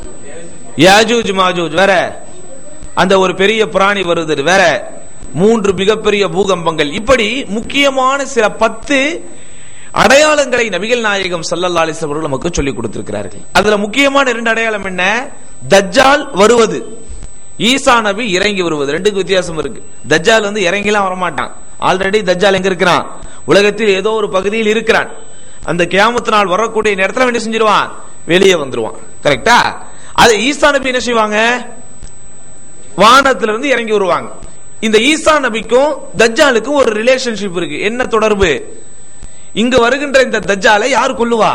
யாஜூஜ் மாஜூஜ் வேற, அந்த ஒரு பெரிய பிராணி வருது வேற, மூன்று மிகப்பெரிய பூகம்பங்கள், இப்படி முக்கியமான சில பத்து அடையாளங்களை நபிகள் நாயகம் ஸல்லல்லாஹு அலைஹி வஸல்லம் அவர்கள் நமக்கு சொல்லிக் கொடுத்திருக்கிறார்கள். அதுல முக்கியமான இரண்டு அடையாளம் என்ன? தஜ்ஜால் வருவது, ஈசா நபி இறங்கி வருவது. ரெண்டுக்கு வித்தியாசம் இருக்கு. தஜ்ஜால் வந்து இறங்கிலாம் வரமாட்டான். ஆல்ரெடி தஜ்ஜால் எங்க இருக்கிறான்? உலகத்தில் ஏதோ ஒரு பகுதியில் இருக்கிறான். அந்த கியாமத் நாள் வரக்கூடிய நேரத்தில் என்ன செஞ்சிருவான்? வெளியே வந்துருவான். கரெக்டா? அது ஈசா நபி என்ன செய்வாங்க? வானத்திலிருந்து இறங்கி வருவாங்க. இந்த ஈசா நபிக்கும் தஜ்ஜாலுக்கும் ஒரு ரிலேஷன்ஷிப் இருக்கு. என்ன தொடர்பு? இங்கு வருகின்ற இந்த தஜ்ஜாலை யார் கொல்லுவா?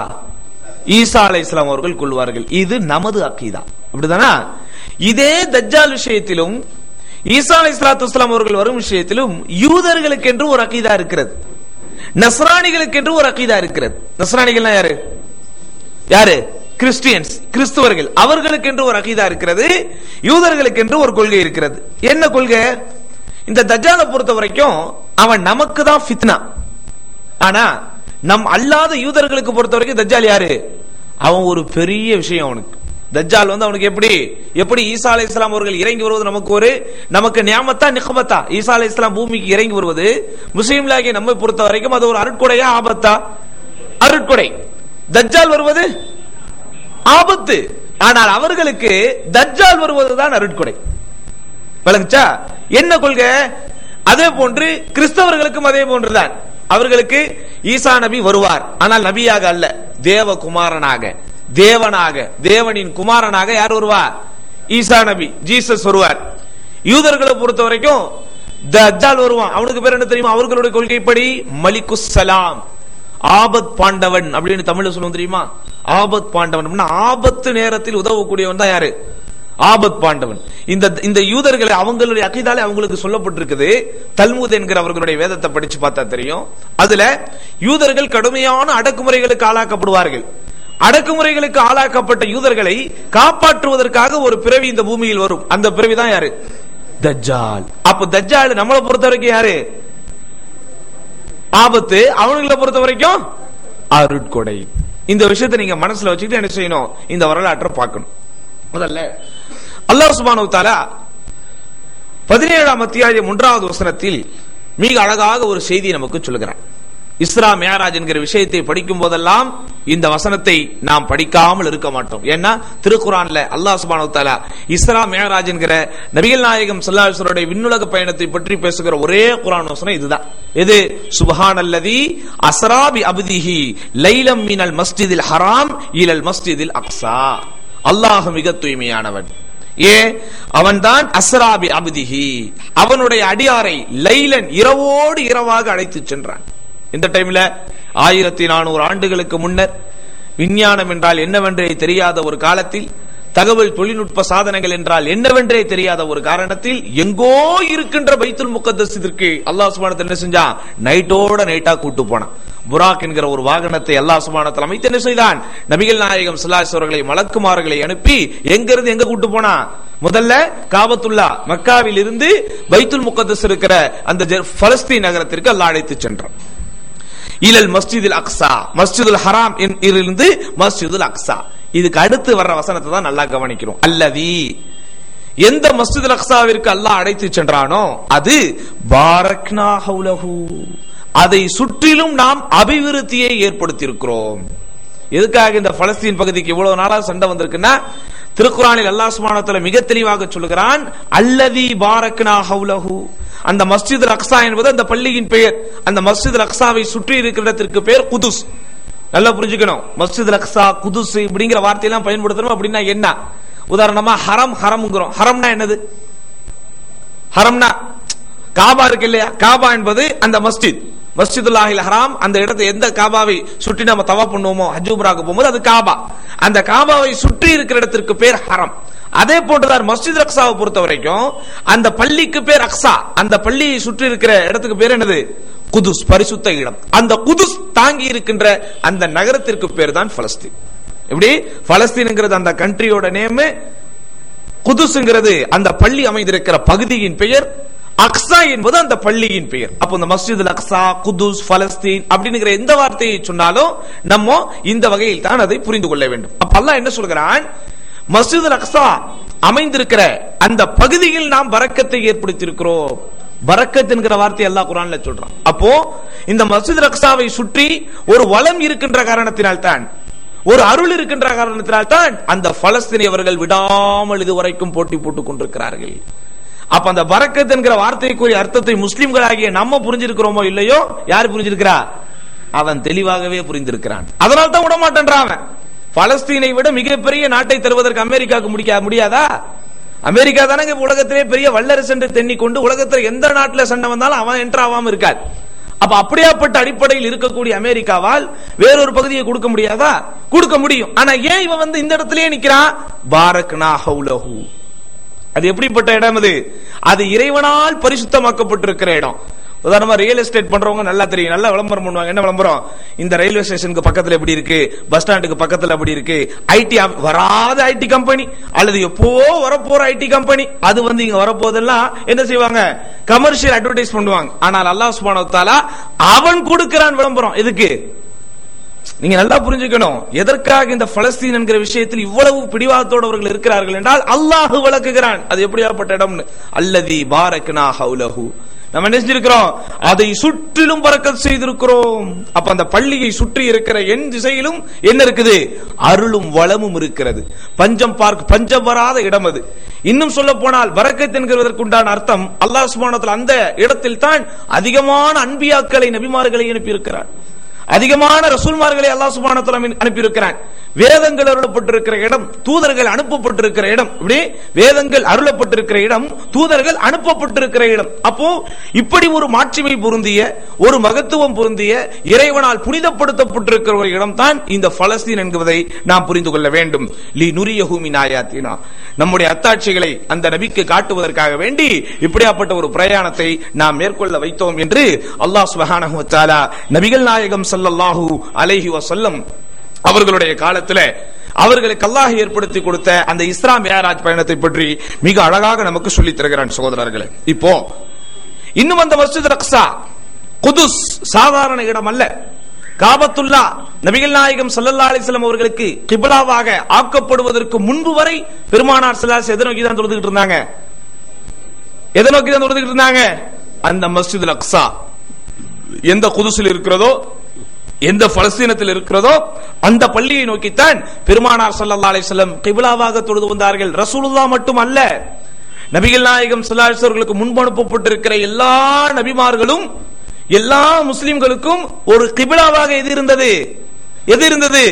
ஈசா அலைஹிஸ்ஸலாம் அவர்கள் கொல்வார்கள். இது நமது அகீதா. அப்படிதானா? இதே தஜ்ஜால் விஷயத்திலும் ஈசா அலைஹிஸ்ஸலாத்து வஸ்ஸலாம் அவர்கள் வரும் விஷயத்திலும் யூதர்களுக்கு என்று ஒரு அகீதா இருக்கிறது, நஸ்ரானிகளுக்கு என்று ஒரு அகீதா இருக்கிறது. நஸ்ரானிகள்னா யாரு? யாரு? கிறிஸ்டியன்ஸ், கிறிஸ்துவர்கள். அவர்களுக்கு என்று ஒரு அகீதா இருக்கிறது, யூதர்களுக்கு என்று ஒரு கொள்கை இருக்கிறது. என்ன கொள்கை? இந்த தஜ்ஜாலை பொறுத்த வரைக்கும் அவன் நமக்கு தான் ஃபித்னா. ஆனா நம் அல்லாத யூதர்களுக்கு பொறுத்த வரைக்கும் தஜ்ஜால் யாரு? அவன் ஒரு பெரிய விஷயம். அவனுக்கு தஜ்ஜால் வந்து அவனுக்கு எப்படி எப்படி ஈசா அலைஹிஸ்ஸலாம் அவர்கள் இறங்கி வருவது நமக்கு ஒரு நமக்கு நியாமத்தா நிக்மத்தா? ஈசா அலைஹிஸ்ஸலாம் பூமிக்கு இறங்கி வருவது முஸ்லிம்களாகிய நம்மை பொறுத்த வரைக்கும் அது ஒரு அருட்கொடையா ஆபத்தா? அருட்கொடை. தஜ்ஜால் வருவது ஆபத்து. ஆனால் அவர்களுக்கு தஜ்ஜால் வருவதுதான் அருட்கொடை. விளங்குச்சா? என்ன கொள்கை? அதே போன்று கிறிஸ்தவர்களுக்கும் அதே போன்றுதான். அவர்களுக்கு ஈசா நபி வருவார், ஆனால் நபியாக அல்ல, தேவகுமாரனாக, தேவனாக, தேவனின் குமாரனாக யார் வருவார்? ஈசா நபி, ஜீசஸ் வருவார். யூதர்களை பொறுத்த வரைக்கும் தஜ்ஜால் வருவான். அவனுக்கு பேர் என்ன தெரியுமா? அவர்களுடைய கொள்கைப்படி மலிகுஸ் சலாம், ஆபத் பாண்டவன் அப்படின்னு தமிழ்ல சொல்லுவோம் தெரியுமா? ஆபத் பாண்டவன், ஆபத்து நேரத்தில் உதவக்கூடியவன் தான் யாரு? ஆபத் பாண்டவன். இந்த இந்த யூதர்களை அவங்களுடைய அகீதாலே அவங்களுக்கு சொல்லப்பட்டிருக்குது. தல்முத் என்கிற அவர்களுடைய வேதத்தை படிச்சு பார்த்தா தெரியும். அதுல யூதர்கள் கடுமையான அடக்குமுறைகளுக்கு ஆளாக்கப்படுவார்கள். அடக்குமுறைகளுக்கு ஆளாக்கப்பட்ட யூதர்களை காப்பாற்றுவதற்காக ஒரு பிறவி இந்த பூமியில் வரும். அந்த பிறவி தான் யாரு? தஜ்ஜால். அப்ப தஜ்ஜால் நம்மளை பொறுத்த வரைக்கும் யாரு? ஆபத்து. அவங்களை பொறுத்த வரைக்கும் அருட்கொடை. இந்த விஷயத்தை நீங்க மனசுல வச்சுக்கிட்டு என்ன செய்யணும், இந்த வரலாற்றை பார்க்கணும். முதல்ல அல்லாஹ் சுப்ஹானஹு வ தஆலா பதினேழாம் அத்தியாயம் மூன்றாவது வசனத்தில் மிக அழகாக ஒரு செய்தி நமக்கு சொல்லுகிறார். இஸ்ரா மிஅராஜ் என்கிற விஷயத்தை படிக்கும் போதெல்லாம் இந்த வசனத்தை நாம் படிக்காமல் இருக்க மாட்டோம். ஏன்னா திருக்குர்ஆன்ல அல்லாஹ் சுப்ஹானஹு வ தஆலா இஸ்ரா மிஅராஜ் என்கிற நபிகள் நாயகம் ஸல்லல்லாஹு அலைஹி வஸல்லம் விண்ணுலக பயணத்தை பற்றி பேசுகிற ஒரே குர்ஆன் வசனம் இதுதான். இது சுப்ஹானல்லதி அஸ்ரா பி அப்திஹி லைலம் மினல் மஸ்ஜிதில் ஹராம் இலல் மஸ்ஜிதில் அக்ஸா. அல்லாஹ் மிக தூய்மையானவன். ஏ அவன்தான் அஸ்ரா பி அப்திஹி, அவனுடைய அடியாரை லைலன் இரவோடு இரவாக அழைத்து சென்றான். இந்த டைம்ல ஆயிரத்தி நானூறு ஆண்டுகளுக்கு முன்னர் விஞ்ஞானம் என்றால் என்னவென்றே தெரியாத ஒரு காலத்தில், தகவல் தொழில்நுட்ப சாதனங்கள் என்றால் என்னவென்றே தெரியாத ஒரு காரணத்தில் எங்கோ இருக்கின்ற பைத்துல் முகத்தஸிற்கு அல்லாஹ் சுப்ஹானஹு வ தஆலா என்ன செஞ்சான், நைட்டோட நைட்டா கூட்டு போனான். புராக் என்கிற ஒரு வாகனத்தை அல்லாஹ் சுப்ஹானஹு வ தஆலா அமைத்து என்ன செய்தான், நபிகள் நாயகம் ஸல்லல்லாஹு அலைஹி வஸல்லம் மலக்குமார்களை அனுப்பி எங்கிருந்து எங்க கூட்டு போனா, முதல்ல காபத்துல்லா மக்காவில் இருந்து பைத்துல் முகத்தஸ் இருக்கிற அந்த பலஸ்தீன் நகரத்திற்கு அல்லாஹ் அழைத்து சென்றான். இலல் மஸ்ஜிதுல் அக்ஸா, மஸ்ஜிதுல் ஹராம் இருந்து மஸ்ஜிதுல் அக்ஸா. இதுக்கு அடுத்து வர்ற வசனத்தை தான் நல்லா கவனிக்கிறோம். அல்லதி, எந்த மஸ்ஜிதுல் அக்ஸாவிற்கு அல்லாஹ் அழைத்து சென்றானோ அது பாரக்னா ஹவுலஹு, அதை சுற்றிலும் நாம் அபிவிருத்தியை ஏற்படுத்தி இருக்கிறோம். எதுக்காக இந்த பலஸ்தீன் பகுதிக்கு இவ்வளவு நாளா சண்டை வந்திருக்குன்னா, திருக்குர்ஆனில் அல்லாஹ் சுப்ஹானஹு வ தஆலா மிக தெளிவாக சொல்லுகிறான், அல்லதி பாரக்னா ஹவுலஹு. அந்த மஸ்ஜிதுல் அக்ஸா என்பது அந்த பள்ளியின் பெயர். அந்த மஸ்ஜிதுல் அக்ஸாவை சுற்றி இருக்கிற இடத்திற்கு பெயர் குதுஸ். நல்லா புரிஞ்சுக்கணும், மஸ்ஜிதுல் அக்ஸா குதுஸ் இப்படிங்கிற வார்த்தையெல்லாம் பயன்படுத்தணும். அப்படின்னா என்ன, உதாரணமா ஹரம் ஹரம்ங்கிறோம். ஹரம்னா என்னது, ஹரம்னா காபா இருக்கு இல்லையா, காபா என்பது அந்த மஸ்ஜித், மஸ்ஜிதுல்லாஹில் ஹராம். அந்த இடத்தை எந்த காபாவை சுற்றி நம்ம தவாப் பண்ணுவோமோ ஹஜ் உம்ராக்கு போகும்போது அது காபா. அந்த காபாவை சுற்றி இருக்கிற இடத்திற்கு பேர் ஹரம். அதே போன்றுதான் மஸ்ஜித் அக்ஸாவை பொறுத்த வரைக்கும் அந்த பள்ளிக்கு பேர் அக்ஸா, அந்த பள்ளியை சுற்றி இருக்கிற இடத்துக்கு பேர் என்னது, குதுஸ், பரிசுத்த இடம். அந்த குதுஸ் தாங்கி இருக்கின்ற அந்த நகரத்திற்கு பேர் தான் பலஸ்தீன். எப்படி பலஸ்தீன்ங்கிறது அந்த கண்ட்ரியோட நேம், குதுஸ்ங்கிறது அந்த பள்ளி அமைந்திருக்கிற பகுதியின் பெயர், அக்ஸா என்பது அந்த பள்ளியின் பெயர். அப்போ இந்த மஸ்ஜிதுல் அக்ஸா, குதுஸ், பலஸ்தீன் அப்படிங்கிற எந்த வார்த்தையை சொன்னாலும் நம்ம இந்த வகையில் தான் அதை புரிந்து கொள்ள வேண்டும். அப்ப அல்லாஹ் என்ன சொல்கிறான், மஸ்ஜிதுல் அக்ஸா அமைந்திருக்கிற அந்த பகுதியில் நாம் பரக்கத்தை ஏற்படுத்தி இருக்கிறோம். பரக்கத் என்கிற வார்த்தை அல்லாஹ் குர்ஆன்ல சொல்றான். அப்போ இந்த மஸ்ஜிதுல் அக்ஸாவை சுற்றி ஒரு வளம் இருக்கின்ற காரணத்தினால் தான், ஒரு அருள் இருக்கின்ற காரணத்தினால் தான் அந்த பலஸ்தீனியவர்கள் விடாமல் இதுவரைக்கும் போட்டி போட்டுக் கொண்டிருக்கிறார்கள். அப்ப அந்த பரக்கத் என்கிற வார்த்தைக்குரிய அர்த்தத்தை முஸ்லிம்களாகிய நம்ம புரிஞ்சிருக்கிறோமோ இல்லையோ, யார் புரிஞ்சிருக்கிறா, அவன் தெளிவாகவே புரிந்திருக்கிறான். அதனால தான் விட மாட்டேன்றான் அவன். பலஸ்தீனை விட மிகப்பெரிய நாட்டை தருவதற்கு அமெரிக்காவுக்கு முடியாதா? அமெரிக்கா தானே உலகத்திலே பெரிய வல்லரசு என்று தென்னிக்கொண்டு உலகத்தில் எந்த நாட்டில் சண்டை வந்தாலும் அவன் என்ட்ரு ஆகாம இருக்காது. அப்ப அப்படியாப்பட்ட அடிப்படையில் இருக்கக்கூடிய அமெரிக்காவால் வேறொரு பகுதியை கொடுக்க முடியாதா? கொடுக்க முடியும். ஆனா ஏன் இவன் வந்து இந்த இடத்திலேயே நிக்கிறான்? பாரக்னா ஹவுலஹு. அது எப்படிப்பட்ட இடம்? அது அது இறைவனால் பரிசுத்தமாக்கப்பட்டிருக்கிற இடம். உதாரணமா ரியல் எஸ்டேட் பண்றவங்க நல்லா தெரியும், நல்லா விளம்பரம் பண்ணுவாங்க. என்ன விளம்பரம்? இந்த ரயில்வே ஸ்டேஷனுக்கு பக்கத்துல எப்படி இருக்கு, பஸ் ஸ்டாண்டுக்கு பக்கத்துல அப்படி இருக்கு, ஐடி வராத ஐடி கம்பெனி அல்லது எப்போ வரப்போற ஐடி கம்பெனி அது வந்து இங்க வரப்போதெல்லாம் என்ன செய்வாங்க, கமர்ஷியல் அட்வர்டைஸ் பண்ணுவாங்க. ஆனால் அல்லாஹ் சுப்ஹானஹு வ தஆலா அவன் கொடுக்கிறான் விளம்பரம். எதுக்கு? நீங்க நல்லா புரிஞ்சுக்கணும். எதற்காக இந்த பலஸ்தீன் என்கிற விஷயத்தில் இவ்வளவு பிடிவாதத்தோடு அவர்கள் இருக்கிறார்கள் என்றால் அல்லாஹ் விளக்குகிறான் அது எப்படியாப்பட்ட இடம்னு. அல்லதி பாரக்னா ஹவுலஹு, நம்ம என்ன செஞ்சிருக்கிறோம், அதை சுற்றிலும் பரக்கத் செய்திருக்கிறோம். அப்ப அந்த பள்ளியை சுற்றி இருக்கிற என் திசையிலும் என்ன இருக்குது, அருளும் வளமும் இருக்கிறது. பஞ்சம் பார்க்க பஞ்சம் வராத இடம் அது. இன்னும் சொல்ல போனால் பரக்கத் என்கிறதற்குண்டான அர்த்தம் அல்லாஹ் சுப்ஹானஹு வ தஆலா அந்த இடத்தில் தான் அதிகமான அன்பியாக்களை நபிமார்களை அனுப்பி இருக்கிறார், அதிகமான ரசூல்மார்களை அல்லாஹ் சுப்ஹானஹு வ தஆலா அனுப்பி இருக்கிறான். வேதங்கள் அருளப்பட்டிருக்கிற இடம், தூதர்கள் அனுப்பப்பட்டிருக்கிற இடம். இப்படி வேதங்கள் அருளப்பட்டிருக்கிற இடம், தூதர்கள் அனுப்பப்பட்டிருக்கிற இடம். அப்போ இப்படி ஒரு மாட்சிமை பொருந்திய, ஒரு மகத்துவம் பொருந்திய, இறைவனால் புனிதப்படுத்தப்பட்டிருக்கிற ஒரு இடம் தான் இந்த பலஸ்தீன் என்பதை நாம் புரிந்து கொள்ள வேண்டும். லி நுரியஹு மின் ஆயாத்தினா, நம்முடைய அத்தாட்சிகளை அந்த நபிக்கு காட்டுவதற்காக வேண்டி இப்படியாப்பட்ட ஒரு பிரயாணத்தை நாம் மேற்கொள்ள வைத்தோம் என்று அல்லாஹ் சுப்ஹானஹு வ தஆலா நபிகள் நாயகம் ஸல்லல்லாஹு அலைஹி வஸல்லம் அவர்களுடைய காலத்தில் அவர்களுக்கு அல்லாஹ் ஏற்படுத்தி கொடுத்த அந்த இஸ்ரா மிஅராஜ் பயணத்தை பற்றி மிக அழகாக நமக்கு சொல்லித் தருகிறான் சகோதரர்களே. இப்போ இன்னும் அந்த மஸ்ஜித் அக்ஸா குதுஸ் சாதாரண இடம் அல்ல. காபத்துல்லா நபிகள் நாயகம் ஸல்லல்லாஹு அலைஹி வஸல்லம் அவர்களுக்கு கிப்லாவாக ஆக்கப்படுவதற்கு முன்பு வரை பெருமானார் ஸல்லல்லாஹு அலைஹி வஸல்லம் எதை நோக்கி தான் தொழுதுகிட்டு இருந்தாங்க? எதை நோக்கி தான் தொழுதுகிட்டு இருந்தாங்க? அந்த மஸ்ஜிதுல் அக்ஸா எந்த குதுஸில் இருக்கிறதோ, எந்த பலஸ்தீனத்தில் இருக்கிறதோ அந்த பள்ளியை நோக்கித்தான் பெருமானார் ஸல்லல்லாஹு அலைஹி வஸல்லம் கிப்லாவாக தொழுது வந்தார்கள். ரசூலுல்லாஹ் மட்டும் அல்ல, நபிகள் நாயகம் ஸல்லல்லாஹு அலைஹி வஸல்லம் அவர்களுக்கு முன்பு அனுப்பப்பட்டிருக்கிற எல்லா நபிமார்களும் எல்லா முஸ்லிம்களுக்கும் ஒரு கிப்லாவாக எது இருந்தது? எது இருந்தது?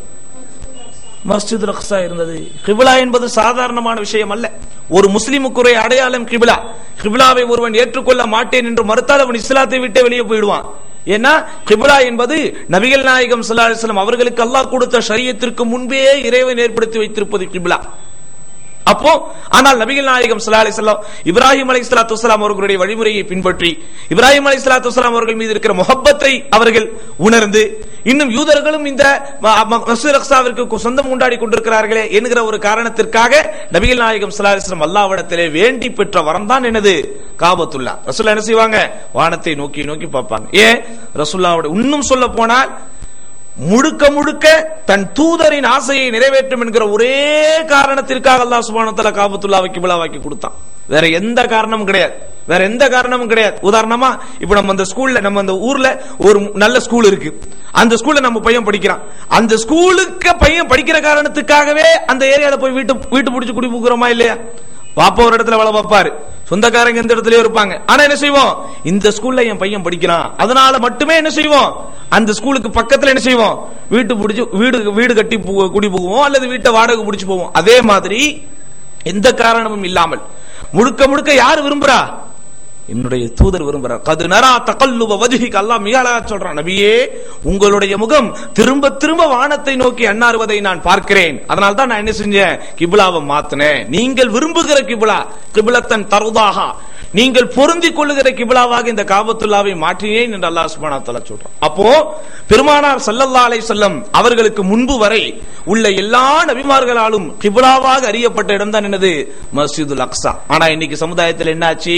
மஸ்ஜிதுல் அக்ஸா இருந்தது. கிப்லா என்பது சாதாரணமான விஷயம் அல்ல. ஒரு முஸ்லிமுக்குரிய அடையாளம் கிப்லா. கிப்லாவை ஒருவன் ஏற்றுக்கொள்ள மாட்டேன் என்று மறுத்தால் அவன் இஸ்லாத்தை விட்டு வெளியே போயிடுவான். ஏன்னா கிப்லா என்பது நபிகள் நாயகம் ஸல்லல்லாஹு அலைஹி வஸல்லம் அவர்களுக்கு அல்லாஹ் கொடுத்த ஷரியத்திற்கு முன்பே இறைவன் ஏற்படுத்தி வைத்திருப்பது கிப்லா. அப்போ ஆனால் நபிகள் நாயகம் ஸல்லல்லாஹு அலைஹி வஸல்லம் இப்ராஹிம் அலைஹிஸ்ஸலாத்து வஸலாம் அவர்களுடைய வழிமுறையை பின்பற்றி இப்ராஹிம் அலைஹிஸ்ஸலாத்து வஸலாம் அவர்கள் மீது இருக்கிற முஹப்பத்தை அவர்கள் உணர்ந்து, இன்னும் யூதர்களும் இந்த மஸ்ஜிதுல் அக்ஸாவிற்கு சொந்தம் கொண்டாடி கொண்டிருக்கிறார்களே என்கிற ஒரு காரணத்திற்காக நபிகள் நாயகம் ஸல்லல்லாஹு அலைஹி வஸல்லம் அல்லாஹ்விடத்திலே வேண்டி பெற்ற வரம் தான் என்னது? காபத்துல்லா. ரசூலுல்லாஹ் என்ன செய்வாங்க? வானத்தை நோக்கி நோக்கி பார்ப்பாங்க. ஏன்? ரசூலுல்லாஹ்வுடைய இன்னும் சொல்ல போனால் முழுக்க முழுக்க தன் தூதரின் ஆசையை நிறைவேற்றும் என்கிற ஒரே காரணத்திற்காக அல்லாஹ் சுப்ஹானஹு வ தஆலா காபத்துல்லாவை கிப்லாவாக்கி கொடுத்தான். வேற எந்த காரணமும் கிடையாது. வேற எந்த காரணமும் கிடையாது. உதாரணமா இப்ப நம்ம அந்த ஸ்கூல்ல, நம்ம அந்த ஊர்ல ஒரு நல்ல ஸ்கூல் இருக்கு, அந்த ஸ்கூல்ல நம்ம பையன் படிக்கிறான். அந்த ஸ்கூலுக்கு பையன் படிக்கிற காரணத்துக்காகவே அந்த ஏரியால போய் வீட்டு வீட்டு பிடிச்சு குடி போகிறோமா இல்லையா? பாப்பா ஒரு இடத்துல வேலை பார்ப்பாரு, சொந்தக்காரங்க எந்த இடத்துலயே இருப்பாங்க. ஆனா என்ன செய்வோம்? இந்த ஸ்கூல்ல என் பையன் படிக்கிறான், அதனால மட்டுமே என்ன செய்வோம்? அந்த ஸ்கூலுக்கு பக்கத்துல என்ன செய்வோம்? வீட்டு பிடிச்சு வீடு வீடு கட்டி குடி போவோம், அல்லது வீட்டை வாடகை பிடிச்சு போவோம். அதே மாதிரி எந்த காரணமும் இல்லாமல் முழுக்க முழுக்க யார் விரும்புறா? என்னுடைய தூதர் விரும்புறார். கது நரா தகல்லுப வஜ்ஹிக, அல்லாஹ் மிக அழகா சொல்றான், நபியே உங்களுடைய முகம் திரும்ப திரும்ப வானத்தை நோக்கி அண்ணாறுவதை நான் பார்க்கிறேன், அதனால தான் நான் என்ன செஞ்சேன்? கிப்லாவை மாத்தினேன். நீங்கள் விரும்புகிற கிப்லா, கிப்லத்தன் தர்தாஹா, நீங்கள் பொருந்திக் கொள்ளுகிற கிப்லாவாக இந்த காபத்துல்லாவை மாற்றினேன் என்று அல்லாஹ் சுப்ஹானஹு வ தஆலா சொல்றான். அப்போ பெருமானார் ஸல்லல்லாஹு அலைஹி வஸல்லம் அவர்களுக்கு முன்பு வரை உள்ள எல்லா நபிமார்களாலும் கிப்லாவாக அறியப்பட்ட இடம் தான் என்னது? மஸ்ஜிதுல் அக்ஸா. ஆனா இன்னைக்கு சமுதாயத்தில் என்னாச்சு?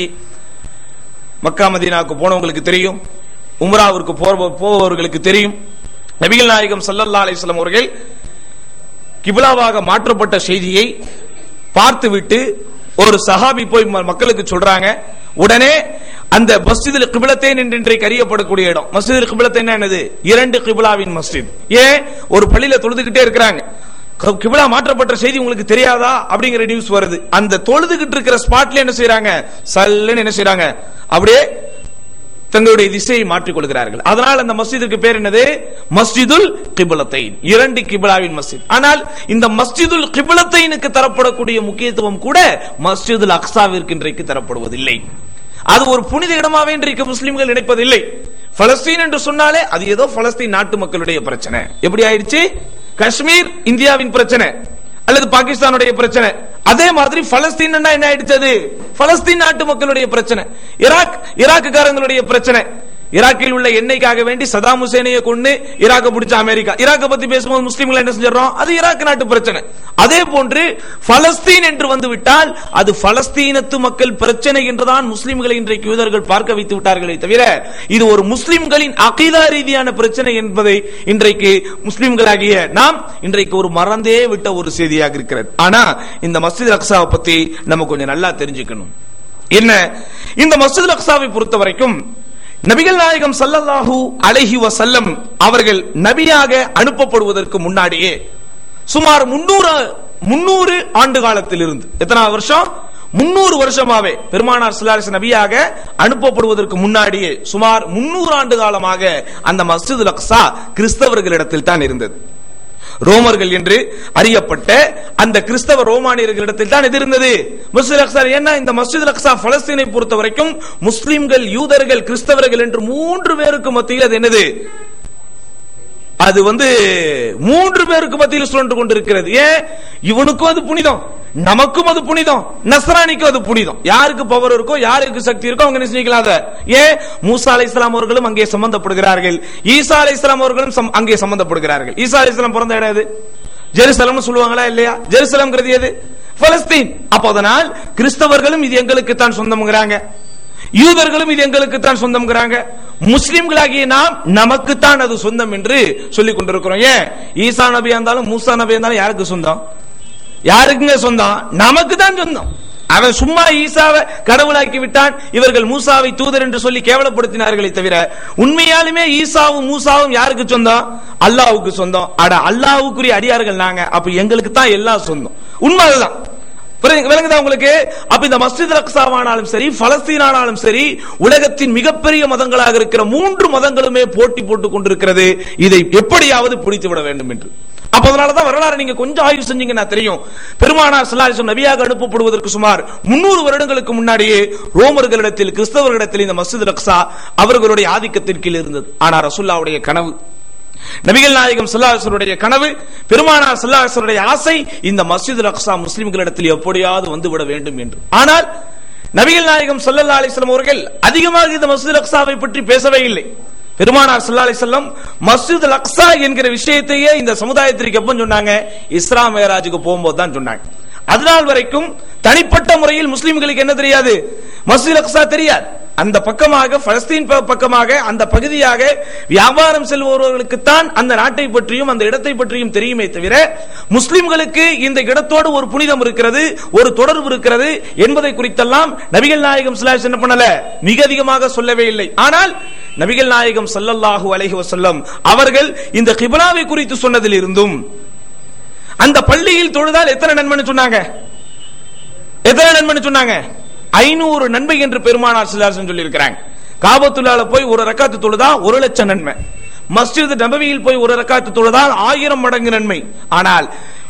மக்கா மதீனாவுக்கு போனவங்களுக்கு தெரியும், உம்ராவிற்கு போபவர்களுக்கு தெரியும், நபிகள் நாயகம் ஸல்லல்லாஹு அலைஹி வஸல்லம் அவர்கள் கிப்லாவாக மாற்றப்பட்ட செய்தியை பார்த்துவிட்டு ஒரு சஹாபி போய் மக்களுக்கு சொல்றாங்க. உடனே அந்த மஸ்ஜிதுல் கிப்லத்தைன் என்று இன்றைக்கு அறியப்படக்கூடிய இடம், மஸ்ஜிதுல் கிப்லத்தைன் என்னது? இரண்டு கிப்லாவின் மஸ்ஜித். ஏன்? ஒரு பள்ளியில தொழுதுகிட்டே இருக்கிறாங்க, கிப்லா மாற்றப்பட்ட செய்தி உங்களுக்கு தெரியாதா அப்படிங்கிற நியூஸ் வருது. அந்த தொழுதுகிட்டு இருக்கிற ஸ்பாட்ல என்ன செய்யறாங்க? சல்லுன்னு என்ன செய்யறாங்க? அப்படியே தங்களுடைய திசையை மாற்றிக் கொள்கிறார்கள். அதனால் அந்த மஸ்ஜிதுக்கு பேர் என்னது? மஸ்ஜிதுல் கிப்லத்தைன், இரண்டு கிப்லாவின் மஸ்ஜித். ஆனால் இந்த மஸ்ஜிதுல் கிப்லத்தைனுக்கு தரப்படக்கூடிய முக்கியத்துவம் கூட மஸ்ஜிதுல் அக்ஸாவிற்கு இன்றைக்கு தரப்படுவதில்லை. அது ஒரு புனித இடமாவே இன்றைக்கு முஸ்லிம்கள் நினைப்பதில்லை. பலஸ்தீன் என்று சொன்னாலே அது ஏதோ பலஸ்தீன் நாட்டு மக்களுடைய பிரச்சனை. எப்படி ஆயிடுச்சு? காஷ்மீர் இந்தியாவின் பிரச்சனை அல்லது பாகிஸ்தானுடைய பிரச்சனை. அதே மாதிரி பலஸ்தீன் என்ன ஆயிடுச்சு? பலஸ்தீன் நாட்டு மக்களுடைய பிரச்சனை. ஈராக் ஈராக்குக்காரங்களுடைய பிரச்சனை. ஈராக்கில் உள்ள எண்ணெய்க்காக வேண்டி சதாம் ஹுசேனையை கொண்டு ஈராக்கை பிடிச்ச அமெரிக்கா. ஈராக்கை பத்தி பேசும்போது முஸ்லிம்கள் என்ன செஞ்சிடறோம்? அது ஈராக் நாட்டு பிரச்சனை. அதே போன்று பலஸ்தீன் என்று வந்து விட்டால் அது பலஸ்தீனத்து மக்கள் பிரச்சனை என்றுதான் முஸ்லிம்களை இன்றைக்கு யூதர்கள் பார்க்க வைத்து விட்டார்களே தவிர இது ஒரு முஸ்லிம்களின் அகீதா ரீதியான பிரச்சனை என்பதை இன்றைக்கு முஸ்லிம்களாகிய நாம் இன்றைக்கு ஒரு மறந்தே விட்ட ஒரு செய்தியாக இருக்கிறது. ஆனா இந்த மஸ்ஜித் அக்ஸாவை பத்தி நம்ம கொஞ்சம் நல்லா தெரிஞ்சுக்கணும். என்ன? இந்த மஸ்ஜித் அக்ஸாவை பொறுத்த வரைக்கும் நபிகள் நாயகம் ஸல்லல்லாஹு அலைஹி வஸல்லம் அவர்கள் நபியாக அனுப்பப்படுவதற்கு முன்னாடியே சுமார் முன்னூறு முன்னூறு ஆண்டு காலத்தில் இருந்து, எத்தனை வருஷம்? முன்னூறு வருஷமாவே பெருமானார் ஸல்லல்லாஹு அலைஹி வஸல்லம் நபியாக அனுப்பப்படுவதற்கு முன்னாடியே சுமார் முன்னூறு ஆண்டு காலமாக அந்த மஸ்ஜிதுல் அக்ஸா கிறிஸ்தவர்களிடத்தில் தான் இருந்தது. ரோமர்கள் என்று அறியப்பட்ட அந்த கிறிஸ்தவ ரோமானியர்களிடத்தில் தான் இது இருந்தது மஸ்ஜிதுல் அக்ஸா. ஏன்னா இந்த மஸ்ஜிதுல் அக்ஸா பலஸ்தீனை பொறுத்த வரைக்கும் முஸ்லிம்கள், யூதர்கள், கிறிஸ்தவர்கள் என்று மூன்று பேருக்கு மத்தியில் அது என்னது? அது வந்து மூன்று பேருக்கு மத்தியில் சுழன்று கொண்டிருக்கிறது. ஏன்? இவனுக்கும் அது புனிதம், நமக்கும் அது புனிதம், நஸ்ரானிக்கும் அது புனிதம். யாருக்கு பவர் இருக்கோ, யாருக்கு சக்தி இருக்கோ அவங்க நிச்சயிக்கலாத. ஏன்? மூசா அலைஹிஸ்ஸலாம் அவர்களும் அங்கே சம்பந்தப்படுகிறார்கள், ஈசா அலைஹிஸ்ஸலாம் அவர்களும் அங்கே சம்பந்தப்படுகிறார்கள். ஈசா அலைஹிஸ்ஸலாம் பிறந்த இடம் எது? ஜெருசலம் சொல்லுவாங்களா இல்லையா? ஜெருசலம்ங்கிறது எது? பலஸ்தீன். அப்போ அதனால் கிறிஸ்தவர்களும் இது எங்களுக்கு தான் சொந்தம்ங்கிறாங்க, யூதர்களும் இது எங்களுக்கு தான் சொந்தம்ங்கறாங்க, முஸ்லிம்களாகிய நாம் நமக்கு தான் அது சொந்தம் என்று சொல்லிக் கொண்டிருக்கிறோம். ஏன் ஈசா நபியா இருந்தாலும் மூசா நபியா இருந்தாலும் யாருக்கு சொந்தம்? யாருக்குங்க சொந்தம்? நமக்கு தான் சொந்தம். அவன் சும்மா ஈசாவை கடவுளாக்கி விட்டான், இவர்கள் மூசாவை தூதர் என்று சொல்லி கேவலப்படுத்தினார்களே தவிர உண்மையாலுமே ஈசாவும் மூசாவும் யாருக்கு சொந்தம்? அல்லாஹ்வுக்கு சொந்தம். அட அல்லாஹ்வுக்குரிய அடியார்கள் நாங்க, அப்ப எங்களுக்கு தான் எல்லாம் சொந்தம். உண்மைதான். விளங்குதா உங்களுக்கு? அப்ப இந்த மஸ்ஜித் அக்ஸாவானாலும் சரி, பலஸ்தீனானாலும் சரி, உலகத்தின் மிகப்பெரிய மதங்களாக இருக்கிற மூன்று மதங்களுமே போட்டி போட்டுக் கொண்டிருக்கிறது இதை எப்படியாவது பிடித்து விட வேண்டும் என்று. அப்ப அதனாலதான் வரலாறு நீங்க கொஞ்சம் ஆய்வு செஞ்சீங்கன்னா தெரியும். பெருமானார் ஸல்லல்லாஹு அலைஹி வஸல்லம் நபியாக அனுப்பப்படுவதற்கு சுமார் முன்னூறு வருடங்களுக்கு முன்னாடியே ரோமர்களிடத்தில், கிறிஸ்தவர்களிடத்தில் இந்த மஸ்ஜித் அக்ஸா அவர்களுடைய ஆதிக்கத்தின் கீழ் இருந்தது. ஆனா ரசூலுல்லாஹ்வுடைய கனவு, நபிகள் நாயகம் ஸல்லல்லாஹு அலைஹி வஸல்லம் கனவு, பெருமானார் ஸல்லல்லாஹு அலைஹி வஸல்லம் ஆசை இந்த மஸ்ஜித் அக்ஸா முஸ்லிம்களிடத்தில் எப்படியாவது வந்துவிட வேண்டும் என்று. ஆனால் நபிகள் நாயகம் ஸல்லல்லாஹு அலைஹி வஸல்லம் அவர்கள் அதிகமாக இந்த மஸ்ஜித் அக்ஸாவை பற்றி பேசவே இல்லை. பெருமானார் ஸல்லல்லாஹு அலைஹி வஸல்லம் மஸ்ஜித் அக்ஸா என்கிற விஷயத்தையே இந்த சமுதாயத்திற்கு எப்ப சொன்னாங்க? இஸ்ரா மேராஜுக்கு போகும்போது தான் சொன்னாங்க. அதனால் வரைக்கும் தனிப்பட்ட முறையில் முஸ்லிம்களுக்கு என்ன தெரியாது? மஸ்ஜித் அக்ஸா தெரியாது. அந்த பக்கமாக பலஸ்தீன் பக்கமாக அந்த பகுதியாக வியாபாரம் செல்பவர்களுக்கு தான் அந்த நாட்டை பற்றியும் அந்த இடத்தை பற்றியும் தெரியுமே தவிர முஸ்லிம்களுக்கு இந்த இடத்தோடு ஒரு புனிதம் இருக்கிறது, ஒரு தொடர்பு இருக்கிறது என்பதை குறித்தெல்லாம் நபிகள் நாயகம் ஸல்லல்லாஹு அலைஹி வஸல்லம் என்ன பண்ணல? மிக அதிகமாக சொல்லவே இல்லை. ஆனால் நபிகள் நாயகம் ஸல்லல்லாஹு அலைஹி வஸல்லம் அவர்கள் இந்த கிப்லாவை குறித்து சொன்னதில் இருந்தும் அந்த பள்ளியில் தொழுதால் எத்தனை நன்மை சொன்னாங்க? எத்தனை நன்மை சொன்னாங்க? ஐநூறு நன்மை என்று பெருமானார் ஸல்லல்லாஹு அலைஹி வஸல்லம் சொல்லி இருக்கிறாங்க. காபத்துல்லாஹ்ல போய் ஒரு ரக்காத்து தொழுதா ஒரு லட்சம் நன்மை, மஸ்ஜித் நபவியில் போய் ஒரு ரக்காத்து தொழுதால் ஆயிரம் மடங்கு நன்மை. ஆனால்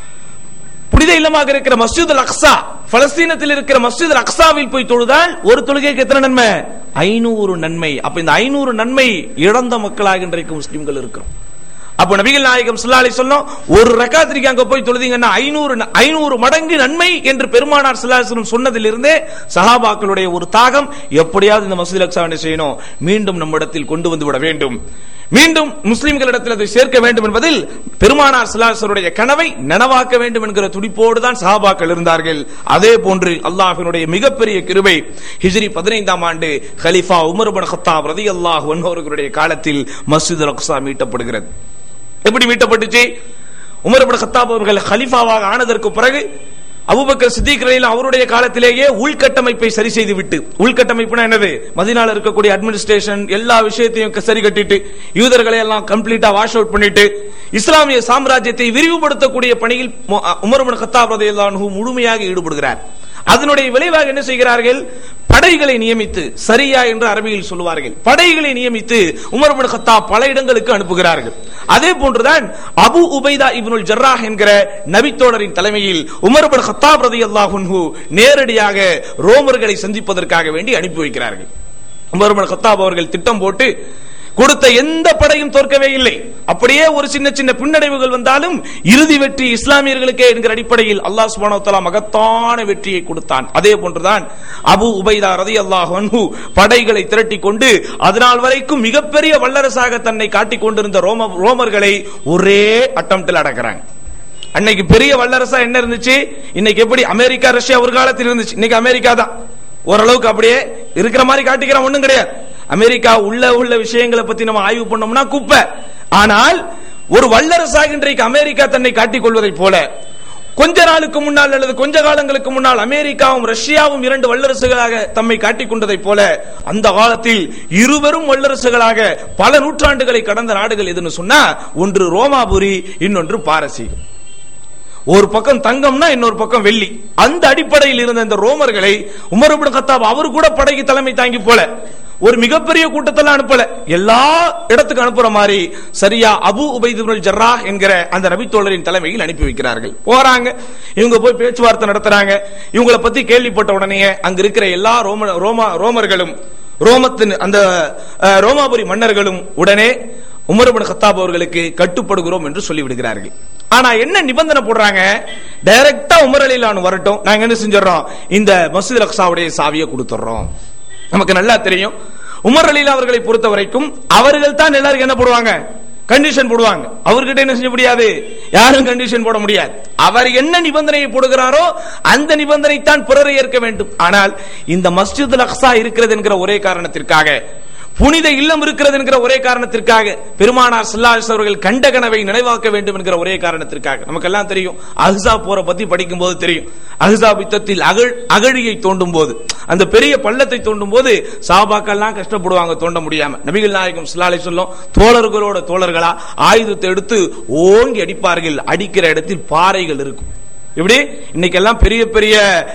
புனித இல்லமாக இருக்கிற மஸ்ஜித் அக்ஸா, பலஸ்தீனத்தில் இருக்கிற மஸ்ஜித் அக்ஸாவில் போய் தொழுதால் ஒரு தொழுகைக்கு எத்தனை நன்மை? ஐநூறு நன்மை. அப்ப இந்த ஐநூறு நன்மை இழந்த மக்களாக இன்றைக்கு முஸ்லிம்கள் இருக்கிறோம். அப்ப நபிகள் நாயகம் ஸல்லல்லாஹு அலைஹி வஸல்லம் ஒரு ரக்காத்திற்கு அங்க போய் தொழுதீங்கன்னா ஐநூறு ஐநூறு மடங்கு நன்மை என்று பெருமானார் ஸல்லல்லாஹு அலைஹி வஸல்லம் சொன்னதிலிருந்தே சஹாபாக்களுடைய ஒரு தாகம், எப்படியாவது இந்த மஸ்ஜித் அக்ஸாவை செய்யணும், மீண்டும் நம்மிடத்தில் கொண்டு வந்து விட வேண்டும், மீண்டும் முஸ்லிம்களிடத்தில் அதை சேர்க்க வேண்டும் என்பதில் பெருமானார் ஸல்லல்லாஹு அலைஹி வஸல்லம் கனவை நனவாக்க வேண்டும் என்கிற துடிப்போடு தான் சஹாபாக்கள் இருந்தார்கள். அதே போன்று அல்லாஹ்வினுடைய மிகப்பெரிய கிருபை, ஹிஜ்ரி பதினைந்தாம் ஆண்டு கலீஃபா உமர் இப்னு கத்தாப் ரலியல்லாஹு அன்ஹு அவர்களுடைய காலத்தில் மஸ்ஜித் அக்ஸா மீட்டப்படுகிறது. எப்படி மீட்டப்பட்டுச்சு? உமர் இப்னு கத்தாப் அவர்கள் கலீஃபாவாக ஆனதற்கு பிறகு அபூபக்கர் சித்திக் ரலியல்லாஹு அவருடைய காலத்திலேயே உள்கட்டமைப்பை சரி செய்து விட்டு, உள்கட்டமைப்புனா என்னது? மதீனால இருக்கக்கூடிய அட்மினிஸ்ட்ரேஷன் எல்லா விஷயத்தையும் சரி கட்டிட்டு, யூதர்களை எல்லாம் கம்ப்ளீட்டா வாஷ் அவுட் பண்ணிட்டு, இஸ்லாமிய சாம்ராஜ்யத்தை விரிவுபடுத்தக்கூடிய பணியில் உமர் இப்னு கத்தாப் ரலியல்லாஹு அன்ஹு முழுமையாக ஈடுபடுகிறார். அதனுடைய விளைவாக என்ன செய்கிறார்கள்? படைகளை நியமித்து, சரியா என்று அரபியில் சொல்லுவார்கள், படைகளை நியமித்து உமர் இப்னு கத்தாப் பல இடங்களுக்கு அனுப்புகிறார்கள். அதே போன்றுதான் அபு உபைதா இப்னுல் ஜர்ராஹ் என்கிற நபித்தோழரின் தலைமையில் உமர் இப்னு கத்தாப் ரலியல்லாஹு அன்ஹு நேரடியாக ரோமர்களை சந்திப்பதற்காக வேண்டி அனுப்பி வைக்கிறார்கள். உமர் இப்னு கத்தாப் அவர்கள் திட்டம் போட்டு கொடுத்த எந்த படையும் தோற்கவே இல்லை. அப்படியே ஒரு சின்ன சின்ன பின்னடைவுகள் வந்தாலும் இறுதி வெற்றி இஸ்லாமியர்களுக்கே என்கிற அடிப்படையில் அல்லாஹ் சுப்ஹானஹு வ தஆலா மகத்தான வெற்றியை கொடுத்தான். அதே போன்றுதான் அபு உபைதா ரலியல்லாஹு அன்ஹு படைகளை திரட்டி கொண்டு அதனால் வரைக்கும் மிகப்பெரிய வல்லரசாக தன்னை காட்டிக் கொண்டிருந்த ரோம ரோமர்களை ஒரே அட்டம்ப்டில் அடக்குறாங்க. அன்னைக்கு பெரிய வல்லரசா என்ன இருந்துச்சு? இன்னைக்கு எப்படி அமெரிக்கா ரஷ்யா ஒரு காலத்தில் இருந்துச்சு, இன்னைக்கு அமெரிக்கா தான் ஓரளவுக்கு அப்படியே இருக்கிற மாதிரி காட்டிக்கிறான். ஒண்ணும் கிடையாது. அமெரிக்கா உள்ள உள்ள விஷயங்களை பத்தி நம்ம ஆய்வு பண்ணோம்னா குப்பை. ஆனால் ஒரு வல்லரசாக இன்றைக்கு அமெரிக்கா தன்னை காட்டிக் கொள்வதை போல கொஞ்ச நாளுக்கு முன்னால் அல்லது கொஞ்ச காலங்களுக்கு முன்னால் அமெரிக்காவும் ரஷ்யாவும் இரண்டு வல்லரசுகளாக தம்மை காட்டிக் கொண்டதை போல அந்த காலத்தில் இருவரும் வல்லரசுகளாக பல நூற்றாண்டுகளை கடந்த நாடுகள் எதுன்னு சொன்னா, ஒன்று ரோமாபுரி, இன்னொன்று பாரசீகம். ஒரு பக்கம் தங்கம்னா இன்னொரு பக்கம் வெள்ளி. அந்த அடிப்படையில் இருந்த இந்த ரோமர்களை உமர் இப்னு கத்தாப் அவர் கூட படைக்கு தலைமை தாங்கி போல ஒரு மிகப்பெரிய கூட்டத்தெல்லாம் அனுப்பல, எல்லா இடத்துக்கு அனுப்புற மாதிரி சரியா அபு உபைத் இப்னுல் ஜர்ராஹ் என்கிற அந்த நபித்தோழரின் தலைமையில் அனுப்பி வைக்கிறார்கள். போறாங்க, இவங்க போய் பேச்சுவார்த்தை நடத்துறாங்க. இவங்களை பத்தி கேள்விப்பட்ட உடனே அங்க இருக்கிற எல்லா ரோம ரோமா ரோமர்களும் ரோமத்தின் அந்த ரோமாபுரி மன்னர்களும் உடனே உமர் இப்னு கத்தாப் அவர்களுக்கு கட்டுப்படுகிறோம் என்று சொல்லிவிடுகிறார்கள். ஆனா என்ன நிபந்தனை போடுறாங்க? டைரக்டா உமர் ரலியல்லாஹு வரட்டும், நாங்க என்ன செஞ்சிடறோம், இந்த மஸ்ஜித் அக்ஸாவுடைய சாவியை கொடுத்துறோம். நமக்கு நல்லா தெரியும் உமர் ரலியல்லாஹு அவர்களை பொறுத்த வரைக்கும் அவர்கள் தான் எல்லாருக்கும் என்ன போடுவாங்க? கண்டிஷன் போடுவாங்க. அவர்கிட்ட என்ன செய்ய முடியாது, யாரும் கண்டிஷன் போட முடியாது. அவர் என்ன நிபந்தனையை போடுகிறாரோ அந்த நிபந்தனை தான் பிறரை ஏற்க வேண்டும். ஆனால் இந்த மஸ்ஜிதுல் அக்ஸா இருக்கிறது என்கிற ஒரே காரணத்திற்காக, புனித இல்லம் இருக்கிறது என்கிற ஒரே காரணத்திற்காக, பெருமானார் ஸல்லல்லாஹு அலைஹி வஸல்லம் அவர்கள் கண்ட கனவை நினைவாக்க வேண்டும் என்கிற ஒரே காரணத்திற்காக, நமக்கு எல்லாம் தெரியும், அஹ்ஸாப் போரை பத்தி படிக்கும் போது தெரியும். அஹ்ஸாப் யுத்தத்தில் அகழ் அகழியை தோண்டும் போது, அந்த பெரிய பள்ளத்தை தோண்டும் போது சஹாபாக்கள் எல்லாம் கஷ்டப்படுவாங்க தோண்ட முடியாம. நபிகள் நாயகம் ஸல்லல்லாஹு அலைஹி வஸல்லம் தோழர்களோட தோழர்களா ஆயுதத்தை எடுத்து ஓங்கி அடிப்பார்கள். அடிக்கிற இடத்தில் பாறைகள் இருக்கும். இப்படி இன்னைக்கு எல்லாம் பெரிய பெரிய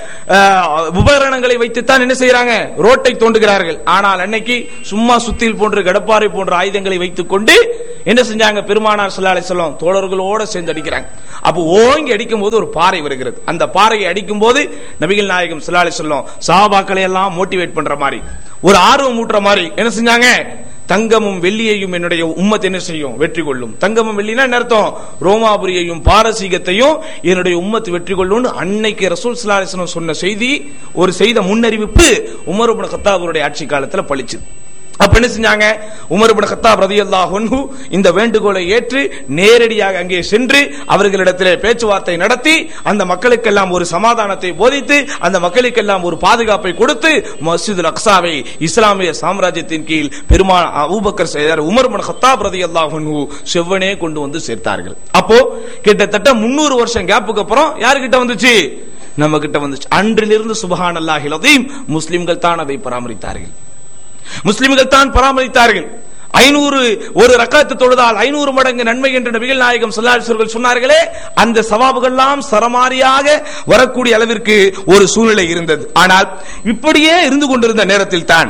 உபகரணங்களை வைத்துத்தான் என்ன செய்யறாங்க, ரோட்டை தோண்டுகிறார்கள். ஆனால் அன்னைக்கு சும்மா சுத்தியில் போன்ற கடப்பாறை போன்ற ஆயுதங்களை வைத்துக் கொண்டு என்ன செஞ்சாங்க, பெருமானார் ஸல்லல்லாஹு அலைஹி வஸல்லம் தோழர்களோட சேர்ந்து அடிக்கிறாங்க. அப்போ ஓங்கி அடிக்கும் போது ஒரு பாறை வருகிறது. அந்த பாறையை அடிக்கும் போது நபிகள் நாயகம் ஸல்லல்லாஹு அலைஹி வஸல்லம் சஹாபாக்களை எல்லாம் மோட்டிவேட் பண்ற மாதிரி, ஒரு ஆர்வம் ஊட்டுற மாதிரி என்ன செஞ்சாங்க, தங்கமும் வெள்ளியையும் என்னுடைய உம்மத் என்ன செய்யும், வெற்றி கொள்ளும். தங்கமும் வெள்ளினா என்ன அர்த்தம், ரோமாபுரியையும் பாரசீகத்தையும் என்னுடைய உம்மத் வெற்றி கொள்ளும். அன்னைக்கு ரசூல் ஸல்லல்லாஹு அலைஹி வஸல்லம் சொன்ன செய்தி, ஒரு செய்த முன்னறிவிப்பு உமர் இப்னு கத்தாபுடைய ஆட்சி காலத்துல பளிச்சுது. அப்ப என்ன செஞ்சாங்க, உமர் இப்னு கத்தாப் ரலியல்லாஹு அன்ஹு இந்த வேண்டுகோளை ஏற்று நேரடியாக அங்கே சென்று அவர்களிடத்திலே பேச்சுவார்த்தை நடத்தி அந்த மக்களுக்கெல்லாம் ஒரு சமாதானத்தை போதித்து அந்த மக்களுக்கெல்லாம் ஒரு பாதுகாப்பை கொடுத்து மஸ்ஜிதுல் அக்ஸாவை இஸ்லாமிய சாம்ராஜ்யத்தின் கீழ் பெருமான் அபூபக்கர் செய்தார், உமர் இப்னு கத்தாப் ரலியல்லாஹு அன்ஹு செவ்வனே கொண்டு வந்து சேர்த்தார்கள். அப்போ கிட்டத்தட்ட முன்னூறு வருஷம் கேப்புக்கு அப்புறம் யாருக்கிட்ட வந்துச்சு, நம்ம கிட்ட வந்துச்சு. அன்றிலிருந்து சுப்ஹானல்லாஹில் அஸீம் முஸ்லிம்கள் தான் அதை பராமரித்தார்கள், முஸ்லிம்கள் தான் பராமரித்தார்கள். ஐநூறு ஒரு ரக்காத்து தொழுதால் ஐநூறு மடங்கு நன்மை என்று நபிகள் நாயகம் ஸல்லல்லாஹு அலைஹி வஸல்லம் சொன்னார்களே, அந்த சவாபுகள் எல்லாம் சரமாரியாக வரக்கூடிய அளவிற்கு ஒரு சூழ்நிலை இருந்தது. ஆனால் இப்படியே இருந்து கொண்டிருந்த நேரத்தில் தான்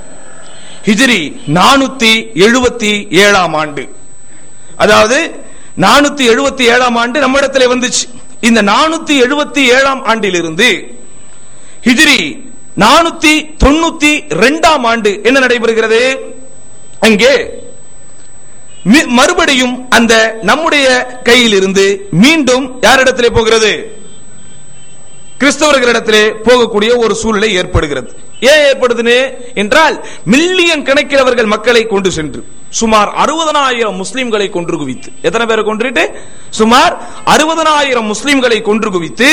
ஹிஜ்ரி நானூத்தி எழுபத்தி ஏழாம் ஆண்டு, அதாவது நானூத்தி எழுபத்தி ஏழாம் ஆண்டு நம்மிடத்தில் வந்துச்சு. இந்த நானூத்தி எழுபத்தி ஏழாம் ஆண்டிலிருந்து ஹிஜ்ரி நானூத்தி தொண்ணூத்தி இரண்டாம் ஆண்டு என்ன நடைபெறுகிறது, அங்கே மறுபடியும் அந்த நம்முடைய கையில் இருந்து மீண்டும் யாரிடத்திலே போகிறது, கிறிஸ்தவர்களிடத்திலே போகக்கூடிய ஒரு சூழ்நிலை ஏற்படுகிறது. ஏன் ஏற்படுதுன்னு என்றால், மில்லியன் கணக்கில் அவர்கள் மக்களை கொண்டு சென்று சுமார் அறுபதனாயிரம் முஸ்லிம்களை கொன்று குவித்து, எத்தனை பேரை கொன்றுட்டு, சுமார் அறுபதனாயிரம் முஸ்லிம்களை கொன்று குவித்து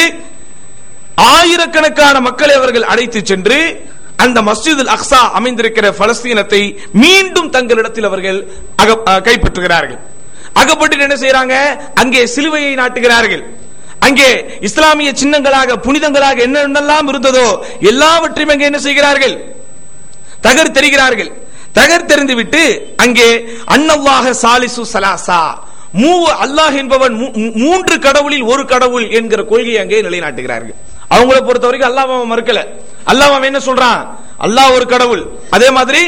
ஆயிரக்கணக்கான மக்களை அவர்கள் அழைத்து சென்று அந்த மஸ்ஜிதுல் அக்ஸா அமைந்திருக்கிற பலஸ்தீனத்தை மீண்டும் தங்களிடத்தில் அவர்கள் கைப்பற்றுகிறார்கள். அகப்பட்டு என்ன செய்யறாங்க, அங்கே சிலுவையை நாட்டுகிறார்கள். அங்கே இஸ்லாமிய சின்னங்களாக புனிதங்களாக என்னென்னலாம் இருந்ததோ எல்லாவற்றையும் அங்கே என்ன செய்கிறார்கள், தகர்த்தெறிகிறார்கள். தகர்த்தெறிந்து விட்டு அங்கே அன்னல்லாஹ சாலிசு சலாசா, மூ அல்லாஹ் என்பவன் மூன்று கடவுளில் ஒரு கடவுள் என்கிற கொள்கையை அங்கே நிலைநாட்டுகிறார்கள். அவங்களை பொறுத்த வரைக்கும் அல்லாஹ் மறுக்கல. அல்லாஹ் என்ன சொல்றான், அல்லாஹ் ஒரு கடவுள், அதே மாதிரி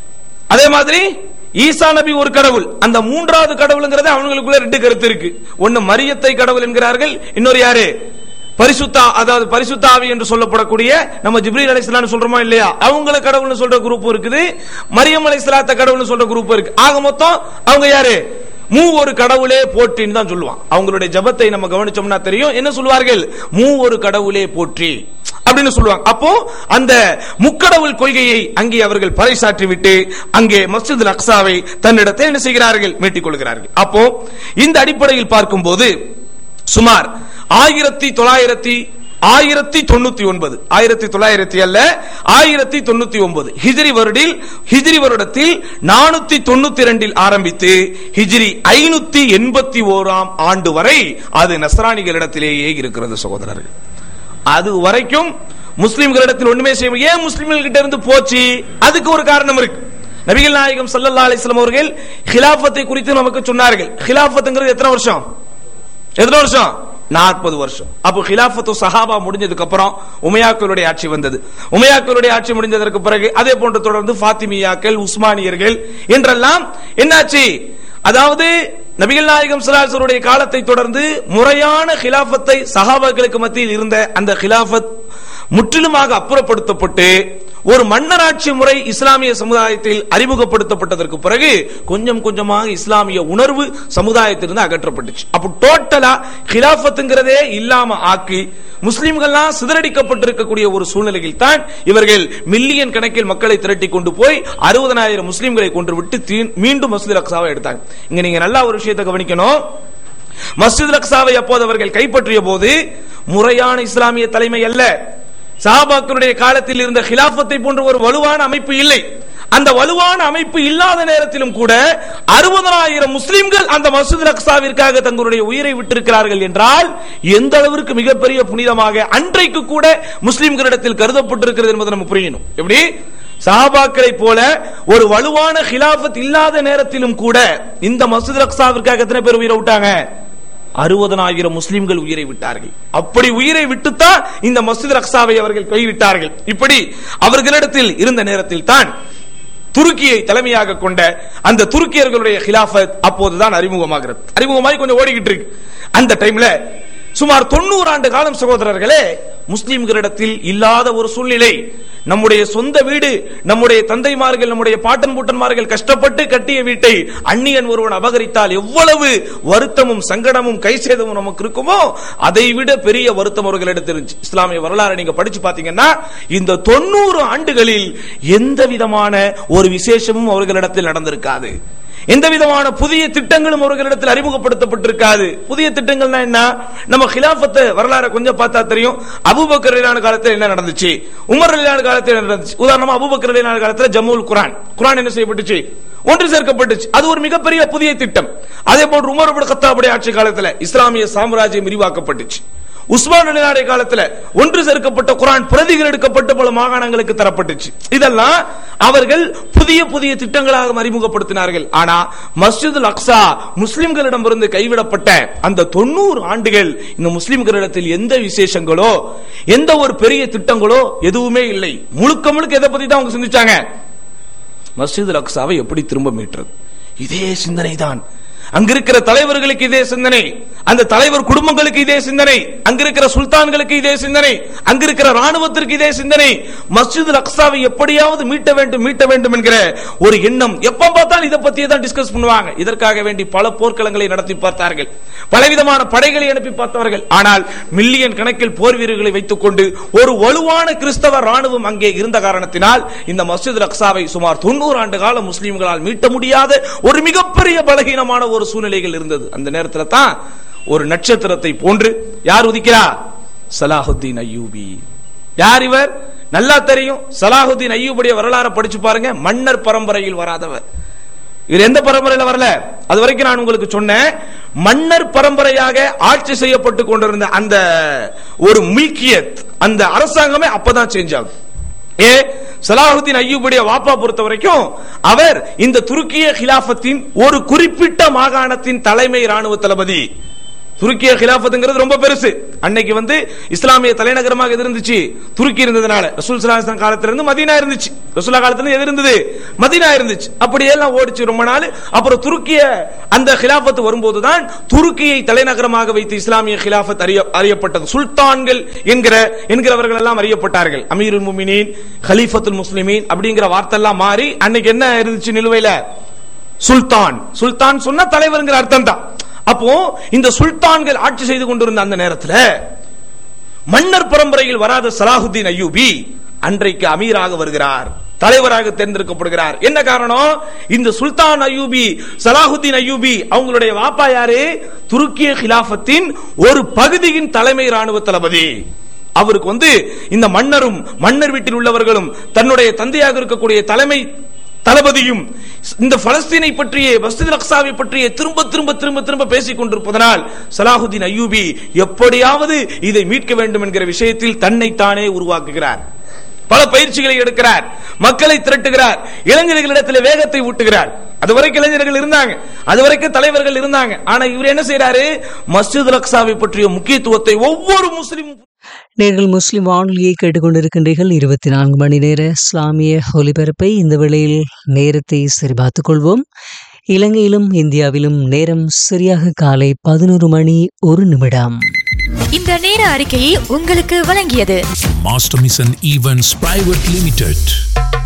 அதே மாதிரி ஈசா நபி ஒரு கடவுள். அந்த மூன்றாவது கடவுள்ங்கிறது அவங்களுக்குள்ள ரெண்டு கருத்து இருக்கு. ஒன்னு மரியத்தை கடவுள் என்கிறார்கள், இன்னொரு யாரு, பரிசுத்தா, அதாவது பரிசுத்தாவி என்று சொல்லப்படக்கூடிய நம்ம ஜிப்ரீல் அலைஹிஸ்ஸலாம் சொல்றோமா இல்லையா, அவங்கள கடவுள்னு சொல்ற குரூப் இருக்குது, மரியம் அலைஹிஸ்ஸலாத்த கடவுள்னு சொல்ற குரூப் இருக்கு. ஆக மொத்தம் அவங்க யாரு, மூ ஒரு கடவுளே போற்றின்னு தான் சொல்லுவான். அவங்களுடைய ஜபத்தை நம்ம கவனிச்சோம்னா தெரியும், என்ன சொல்வார்கள், மூ ஒரு கடவுளே போற்றி அப்படின்னு சொல்லுவாங்க. அப்போ அந்த முக்கடவுள் கொள்கையை அங்கே அவர்கள் பறைசாற்றி விட்டு அங்கே மஸ்ஜிதுல் அக்ஸாவை தன்னிடத்தை என்ன செய்கிறார்கள், மீட்டிக் கொள்கிறார்கள். அப்போ இந்த அடிப்படையில் பார்க்கும்போது சுமார் ஆயிரத்தி தொள்ளாயிரத்தி ஆயிரத்தி தொண்ணூத்தி ஒன்பது ஆயிரத்தி தொள்ளாயிரத்தி அல்ல ஆயிரத்தி தொண்ணூத்தி ஒன்பது ஹிஜ்ரி வருடில் ஹிஜ்ரி வருடத்தில் நானூத்தி தொண்ணூத்தி இரண்டில் ஆரம்பித்து ஹிஜ்ரி ஐநூத்தி எண்பத்தி ஓராம் ஆண்டு வரை அது நஸ்ரானிகளிடத்திலேயே இருக்கிறது சகோதரர்கள். அது வரைக்கும் முஸ்லிம்களிடத்தில் ஒண்ணுமே செய்ய, ஏன் முஸ்லிம்கள் கிட்ட இருந்து போச்சு, அதுக்கு ஒரு காரணம் இருக்கு. நபிகள் நாயகம் ஸல்லல்லாஹு அலைஹி வஸல்லம் அவர்கள் கிலாஃபத்தை குறித்து நமக்கு சொன்னார்கள். கிலாஃபத்ங்கிறது எத்தனை வருஷம், எத்தனை வருஷம், நாற்பது வருஷம். அப்போ கிலாஃபத்து சஹாபா முடிஞ்சதுக்கு அப்புறம் உமையாக்களுடைய ஆட்சி வந்தது. உமையாக்களுடைய ஆட்சி முடிஞ்சதற்கு பிறகு அதே போன்று தொடர்ந்து ஃபாத்திமியாக்கள், உஸ்மானியர்கள் என்றெல்லாம் என்னாச்சு, அதாவது நபிகள் நாயகம் ஸல்லல்லாஹு அலைஹி வஸல்லம் காலத்தை தொடர்ந்து முறையான கிலாஃபத்தை சஹாபாக்களுக்கு மத்தியில் இருந்த அந்த கிலாஃபத் முற்றிலுமாக அப்புறப்படுத்தப்பட்டு ஒரு மன்னராட்சி முறை இஸ்லாமிய சமுதாயத்தில் அறிமுகப்படுத்தப்பட்டதற்கு பிறகு கொஞ்சம் கொஞ்சமாக இஸ்லாமிய உணர்வு சமுதாயத்திலிருந்து அகற்றப்பட்டுச்சு. அப்ப டோட்டலா கிலாஃபத்துங்கிறதே இல்லாம ஆக்கி முஸ்லிம்கள்லாம் சிதறடிக்கப்பட்டிருக்கக்கூடிய ஒரு சூழ்நிலையில் தான் இவர்கள் மில்லியன் கணக்கில் மக்களை திரட்டி கொண்டு போய் அறுபதனாயிரம் முஸ்லிம்களை கொன்று விட்டு மீண்டும் மஸ்ஜித் அக்ஸாவை எடுத்தாங்க. இங்க நீங்க நல்லா ஒரு விஷயத்தை கவனிக்கணும். மஸ்ஜித் அக்ஸாவை அப்போது அவர்கள் கைப்பற்றிய போது முறையான இஸ்லாமிய தலைமை அல்ல, சஹாபாக்களுடைய காலத்தில் இருந்த கிலாஃபத்தை போன்ற ஒரு வலுவான அமைப்பு இல்லை. அந்த வலுவான அமைப்பு இல்லாத நேரத்திலும் கூட அறுபதாயிரம் முஸ்லிம்கள் அந்த மஸ்ஜித் அக்ஸாவிற்காக தங்களுடைய உயிரை விட்டிருக்கிறார்கள் என்றால் எந்த அளவிற்கு மிகப்பெரிய புனிதமாக அன்றைக்கு கூட முஸ்லிம்களிடத்தில் கருதப்பட்டிருக்கிறது என்பதை நம்ம புரியணும். எப்படி சஹாபாக்களை போல ஒரு வலுவான கிலாஃபத் இல்லாத நேரத்திலும் கூட இந்த மஸ்ஜித் அக்ஸாவிற்காக எத்தனை பேர் உயிரை விட்டாங்க? அறுபதனாயிரம் முஸ்லிம்கள் உயிரை விட்டார்கள். அப்படி உயிரை விட்டுத்தான் இந்த மஸ்ஜித் அக்ஸாவை அவர்கள் கைவிட்டார்கள். இப்படி அவர்களிடத்தில் இருந்த நேரத்தில் தான் துருக்கியை தலைமையாக கொண்ட அந்த துருக்கியர்களுடைய கிலாஃபத் அப்போதுதான் அறிமுகமாகிறது. அறிமுகமாகி கொஞ்சம் ஓடிக்கிட்டு இருக்கு. அந்த டைம்ல சுமார் தொண்ணூறு ஆண்டு காலம் சகோதரர்களே முஸ்லிம்களிடத்தில் இல்லாத ஒரு சூழ்நிலை. நம்முடைய சொந்த வீடு, நம்முடைய தந்தைமார்கள், நம்முடைய பாட்டன் பூட்டன்மார்கள் கஷ்டப்பட்டு கட்டிய வீட்டை அந்நியன் ஒருவன் அபகரித்தால் எவ்வளவு வருத்தமும் சங்கடமும் கைசேதமும் நமக்கு இருக்குமோ அதை விட பெரிய வருத்தம் அவர்களிடத்தில் இருந்துச்சு. இஸ்லாமிய வரலாறு நீங்க படிச்சு பாத்தீங்கன்னா இந்த தொண்ணூறு ஆண்டுகளில் எந்த விதமான ஒரு விசேஷமும் அவர்களிடத்தில் நடந்திருக்காது. எந்த விதமான புதிய திட்டங்களும் அவர்களிடத்தில் அறிமுகப்படுத்தப்பட்டிருக்காது. புதிய திட்டங்கள்னா என்ன? நம்ம கிலாஃபத் வரலாறு கொஞ்சம் பார்த்தா தெரியும். அபூபக்கர் ரலியல்லாஹு காலத்தில் என்ன நடந்துச்சு, உமர் ரலியல்லாஹு காலத்தில் என்ன நடந்துச்சு. உதாரணமா அபூபக்கர் ரலியல்லாஹு காலத்தில் ஜம்முல் குர்ஆன் குர்ஆன் என்ன செய்யப்பட்டுச்சு? ஒன்று சேர்க்கப்பட்டுச்சு. அது ஒரு மிகப்பெரிய புதிய திட்டம். அதே போன்று உமர் இப்னு கத்தாபுடைய ஆட்சி காலத்தில் இஸ்லாமிய சாம்ராஜ்யம் விரிவாக்கப்பட்டுச்சு. உஸ்மான் ரலியல்லாஹு காலத்துல ஒன்று சேர்க்கப்பட்ட குர்ஆன் பிரதிகள் எடுக்கப்பட்டு பல மாகாணங்களுக்கு தரப்பட்டுச்சு. இதெல்லாம் அவர்கள் புதிய புதிய திட்டங்களாக அறிமுகப்படுத்தினார்கள். ஆனா மஸ்ஜிதுல் அக்ஸா முஸ்லிம்களிடமிருந்து கைவிடப்பட்ட அந்த தொண்ணூறு ஆண்டுகள் இந்த முஸ்லிம்களிடத்தில் எந்த விசேஷங்களோ எந்த ஒரு பெரிய திட்டங்களோ எதுவுமே இல்லை. முழுக்க முழுக்க எதை பத்தி தான் அவங்க சிந்திச்சாங்க? மஸ்ஜிதுல் அக்ஸாவை எப்படி திரும்ப மீட்றது. இதே சிந்தனை தான். அங்கிருக்கிற தலைவர்களுக்கு இதே சிந்தனை, அந்த தலைவர் குடும்பங்களுக்கு இதே சிந்தனை, அங்கிருக்கிற சுல்தான்களுக்கு இதே சிந்தனை, அங்கிருக்கிற ராணுவத்திற்கு இதே சிந்தனை. மஸ்ஜிதுல் அக்ஸாவை எப்படியாவது மீட்ட வேண்டும் மீட்ட வேண்டும் என்கிற ஒரு எண்ணம். எப்ப பார்த்தாலும் இதை பத்தியே தான் டிஸ்கஸ் பண்ணுவாங்க. இதற்காக வேண்டி பல போர்க்களங்களை நடத்தி பார்த்தார்கள், பலவிதமான படைகளை அனுப்பி பார்த்தார்கள். ஆனால் மில்லியன் கணக்கில் போர் வீரர்களை வைத்துக் கொண்டு ஒரு வலுவான கிறிஸ்தவ ராணுவம் அங்கே இருந்த காரணத்தினால் இந்த மஸ்ஜிதுல் அக்ஸாவை சுமார் தொண்ணூறு ஆண்டு காலம் முஸ்லிம்களால் மீட்ட முடியாத ஒரு மிகப்பெரிய பலகீனமான ஒரு சூழ்நிலைகள் இருந்தது. அந்த நேரத்தில் தான் ஒரு நட்சத்திரத்தை போன்று யார் உதிக்கிறார்? சலாஹுத்தீன் அய்யூபி. யார் இவர்? நல்லா தெரியும். சலாஹுத்தீன் அய்யூபுடைய வரலாறு படிச்சு பாருங்க. மன்னர் பரம்பரையில் வராதவர். இவர் எந்த பரம்பரையில் வரல? அது வரைக்கும் நான் உங்களுக்கு சொன்னேன். மன்னர் பரம்பரையாக ஆட்சி செய்யப்பட்டு கொண்டிருந்த அந்த ஒரு மில்கியத், அந்த அரசாங்கமே அப்பதான் சேஞ்ச் ஆகும். ஏ சலாஹுத்தீன் அய்யூபுடைய வாப்பா பொறுத்த வரைக்கும் அவர் இந்த துருக்கிய கிலாஃபத்தின் ஒரு குறிப்பிட்ட மாகாணத்தின் தலைமை ராணுவ தளபதி. துருக்கிய கிலாஃபத்துங்கிறது ரொம்ப பெருசு. அன்னைக்கு வந்து இஸ்லாமிய தலைநகரமாக எது இருந்துச்சு? துருக்கி இருந்ததுனால ரசூல் ஸல்லல்லாஹு அலைஹி வஸல்லம் காலத்துல இருந்து மதீனா இருந்துச்சு. ரசூலுல்லாஹ் காலத்துல இருந்து எது இருந்தது? மதீனா இருந்துச்சு. அப்படியே எல்லாம் ஓடிச்சு ரொம்ப நாள். அப்புறம் துருக்கிய அந்த கிலாஃபத் வரும்போதுதான் துருக்கியை தலைநகரமாக வைத்து இஸ்லாமிய கிலாஃபத் அறியப்பட்டது. சுல்தான்கள் என்கிற என்கிறவர்கள் எல்லாம் அறியப்பட்டார்கள். அமீருல் முஃமினீன், கலீஃபத்துல் முஸ்லிமீன் அப்படிங்கிற வார்த்தை எல்லாம் மாறி அன்னைக்கு என்ன இருந்துச்சு நிலுவையில? சுல்தான். சுல்தான் சொன்ன தலைவர்ங்கிற அர்த்தம் தான். அப்போ இந்த சுல்தான்கள் ஆட்சி செய்து கொண்டிருந்த அந்த நேரத்தில் மன்னர் பரம்பரையில் வராத சலாஹுத்தீன் அய்யூபி அன்றைக்கு அமீராக வருகிறார், தலைவராக தேர்ந்தெடுக்கப்படுகிறார். என்ன காரணம்? இந்த சுல்தான் அய்யூபி, சலாஹுத்தீன் அய்யூபி அவங்களுடைய வாப்பா யாரு? துருக்கிய கிலாஃபத்தின் ஒரு பகுதியின் தலைமை ராணுவ தளபதி. அவருக்கு வந்து இந்த மன்னரும் மன்னர் வீட்டில் உள்ளவர்களும் தன்னுடைய தந்தையாக இருக்கக்கூடிய தலைமை தளபதியும் இந்த பலஸ்தீனை பற்றிய மஸ்ஜிதுல் அக்ஸாவை பற்றிய திரும்ப திரும்ப திரும்ப திரும்ப பேசிக் கொண்டிருப்பதனால் சலாஹுத்தீன் அய்யூபி எப்படியாவது இதை மீட்க வேண்டும் என்கிற விஷயத்தில் தன்னை தானே உருவாக்குகிறார். பல பயிற்சிகளை எடுக்கிறார், மக்களை திரட்டுகிறார், இளைஞர்களிடத்தில் வேகத்தை ஊட்டுகிறார். அதுவரைக்கும் இளைஞர்கள் இருந்தாங்க, அதுவரைக்கும் தலைவர்கள் இருந்தாங்க. ஆனா இவர் என்ன செய்யறாரு? மஸ்ஜிதுல் அக்ஸாவை பற்றிய முக்கியத்துவத்தை ஒவ்வொரு முஸ்லிம் நேர்கள் முஸ்லிம் வானொலியை கேட்டுக்கொண்டிருக்கின்றீர்கள். இருபத்தி நான்கு மணி நேர இஸ்லாமிய ஒலிபரப்பை இந்த வேளையில் நேரத்தை சரிபார்த்துக் கொள்வோம். இலங்கையிலும் இந்தியாவிலும் நேரம் சரியாக காலை பதினோரு மணி ஒரு நிமிடம். இந்த நேர அறிக்கையை உங்களுக்கு வழங்கியது Master Mission Events Private Limited.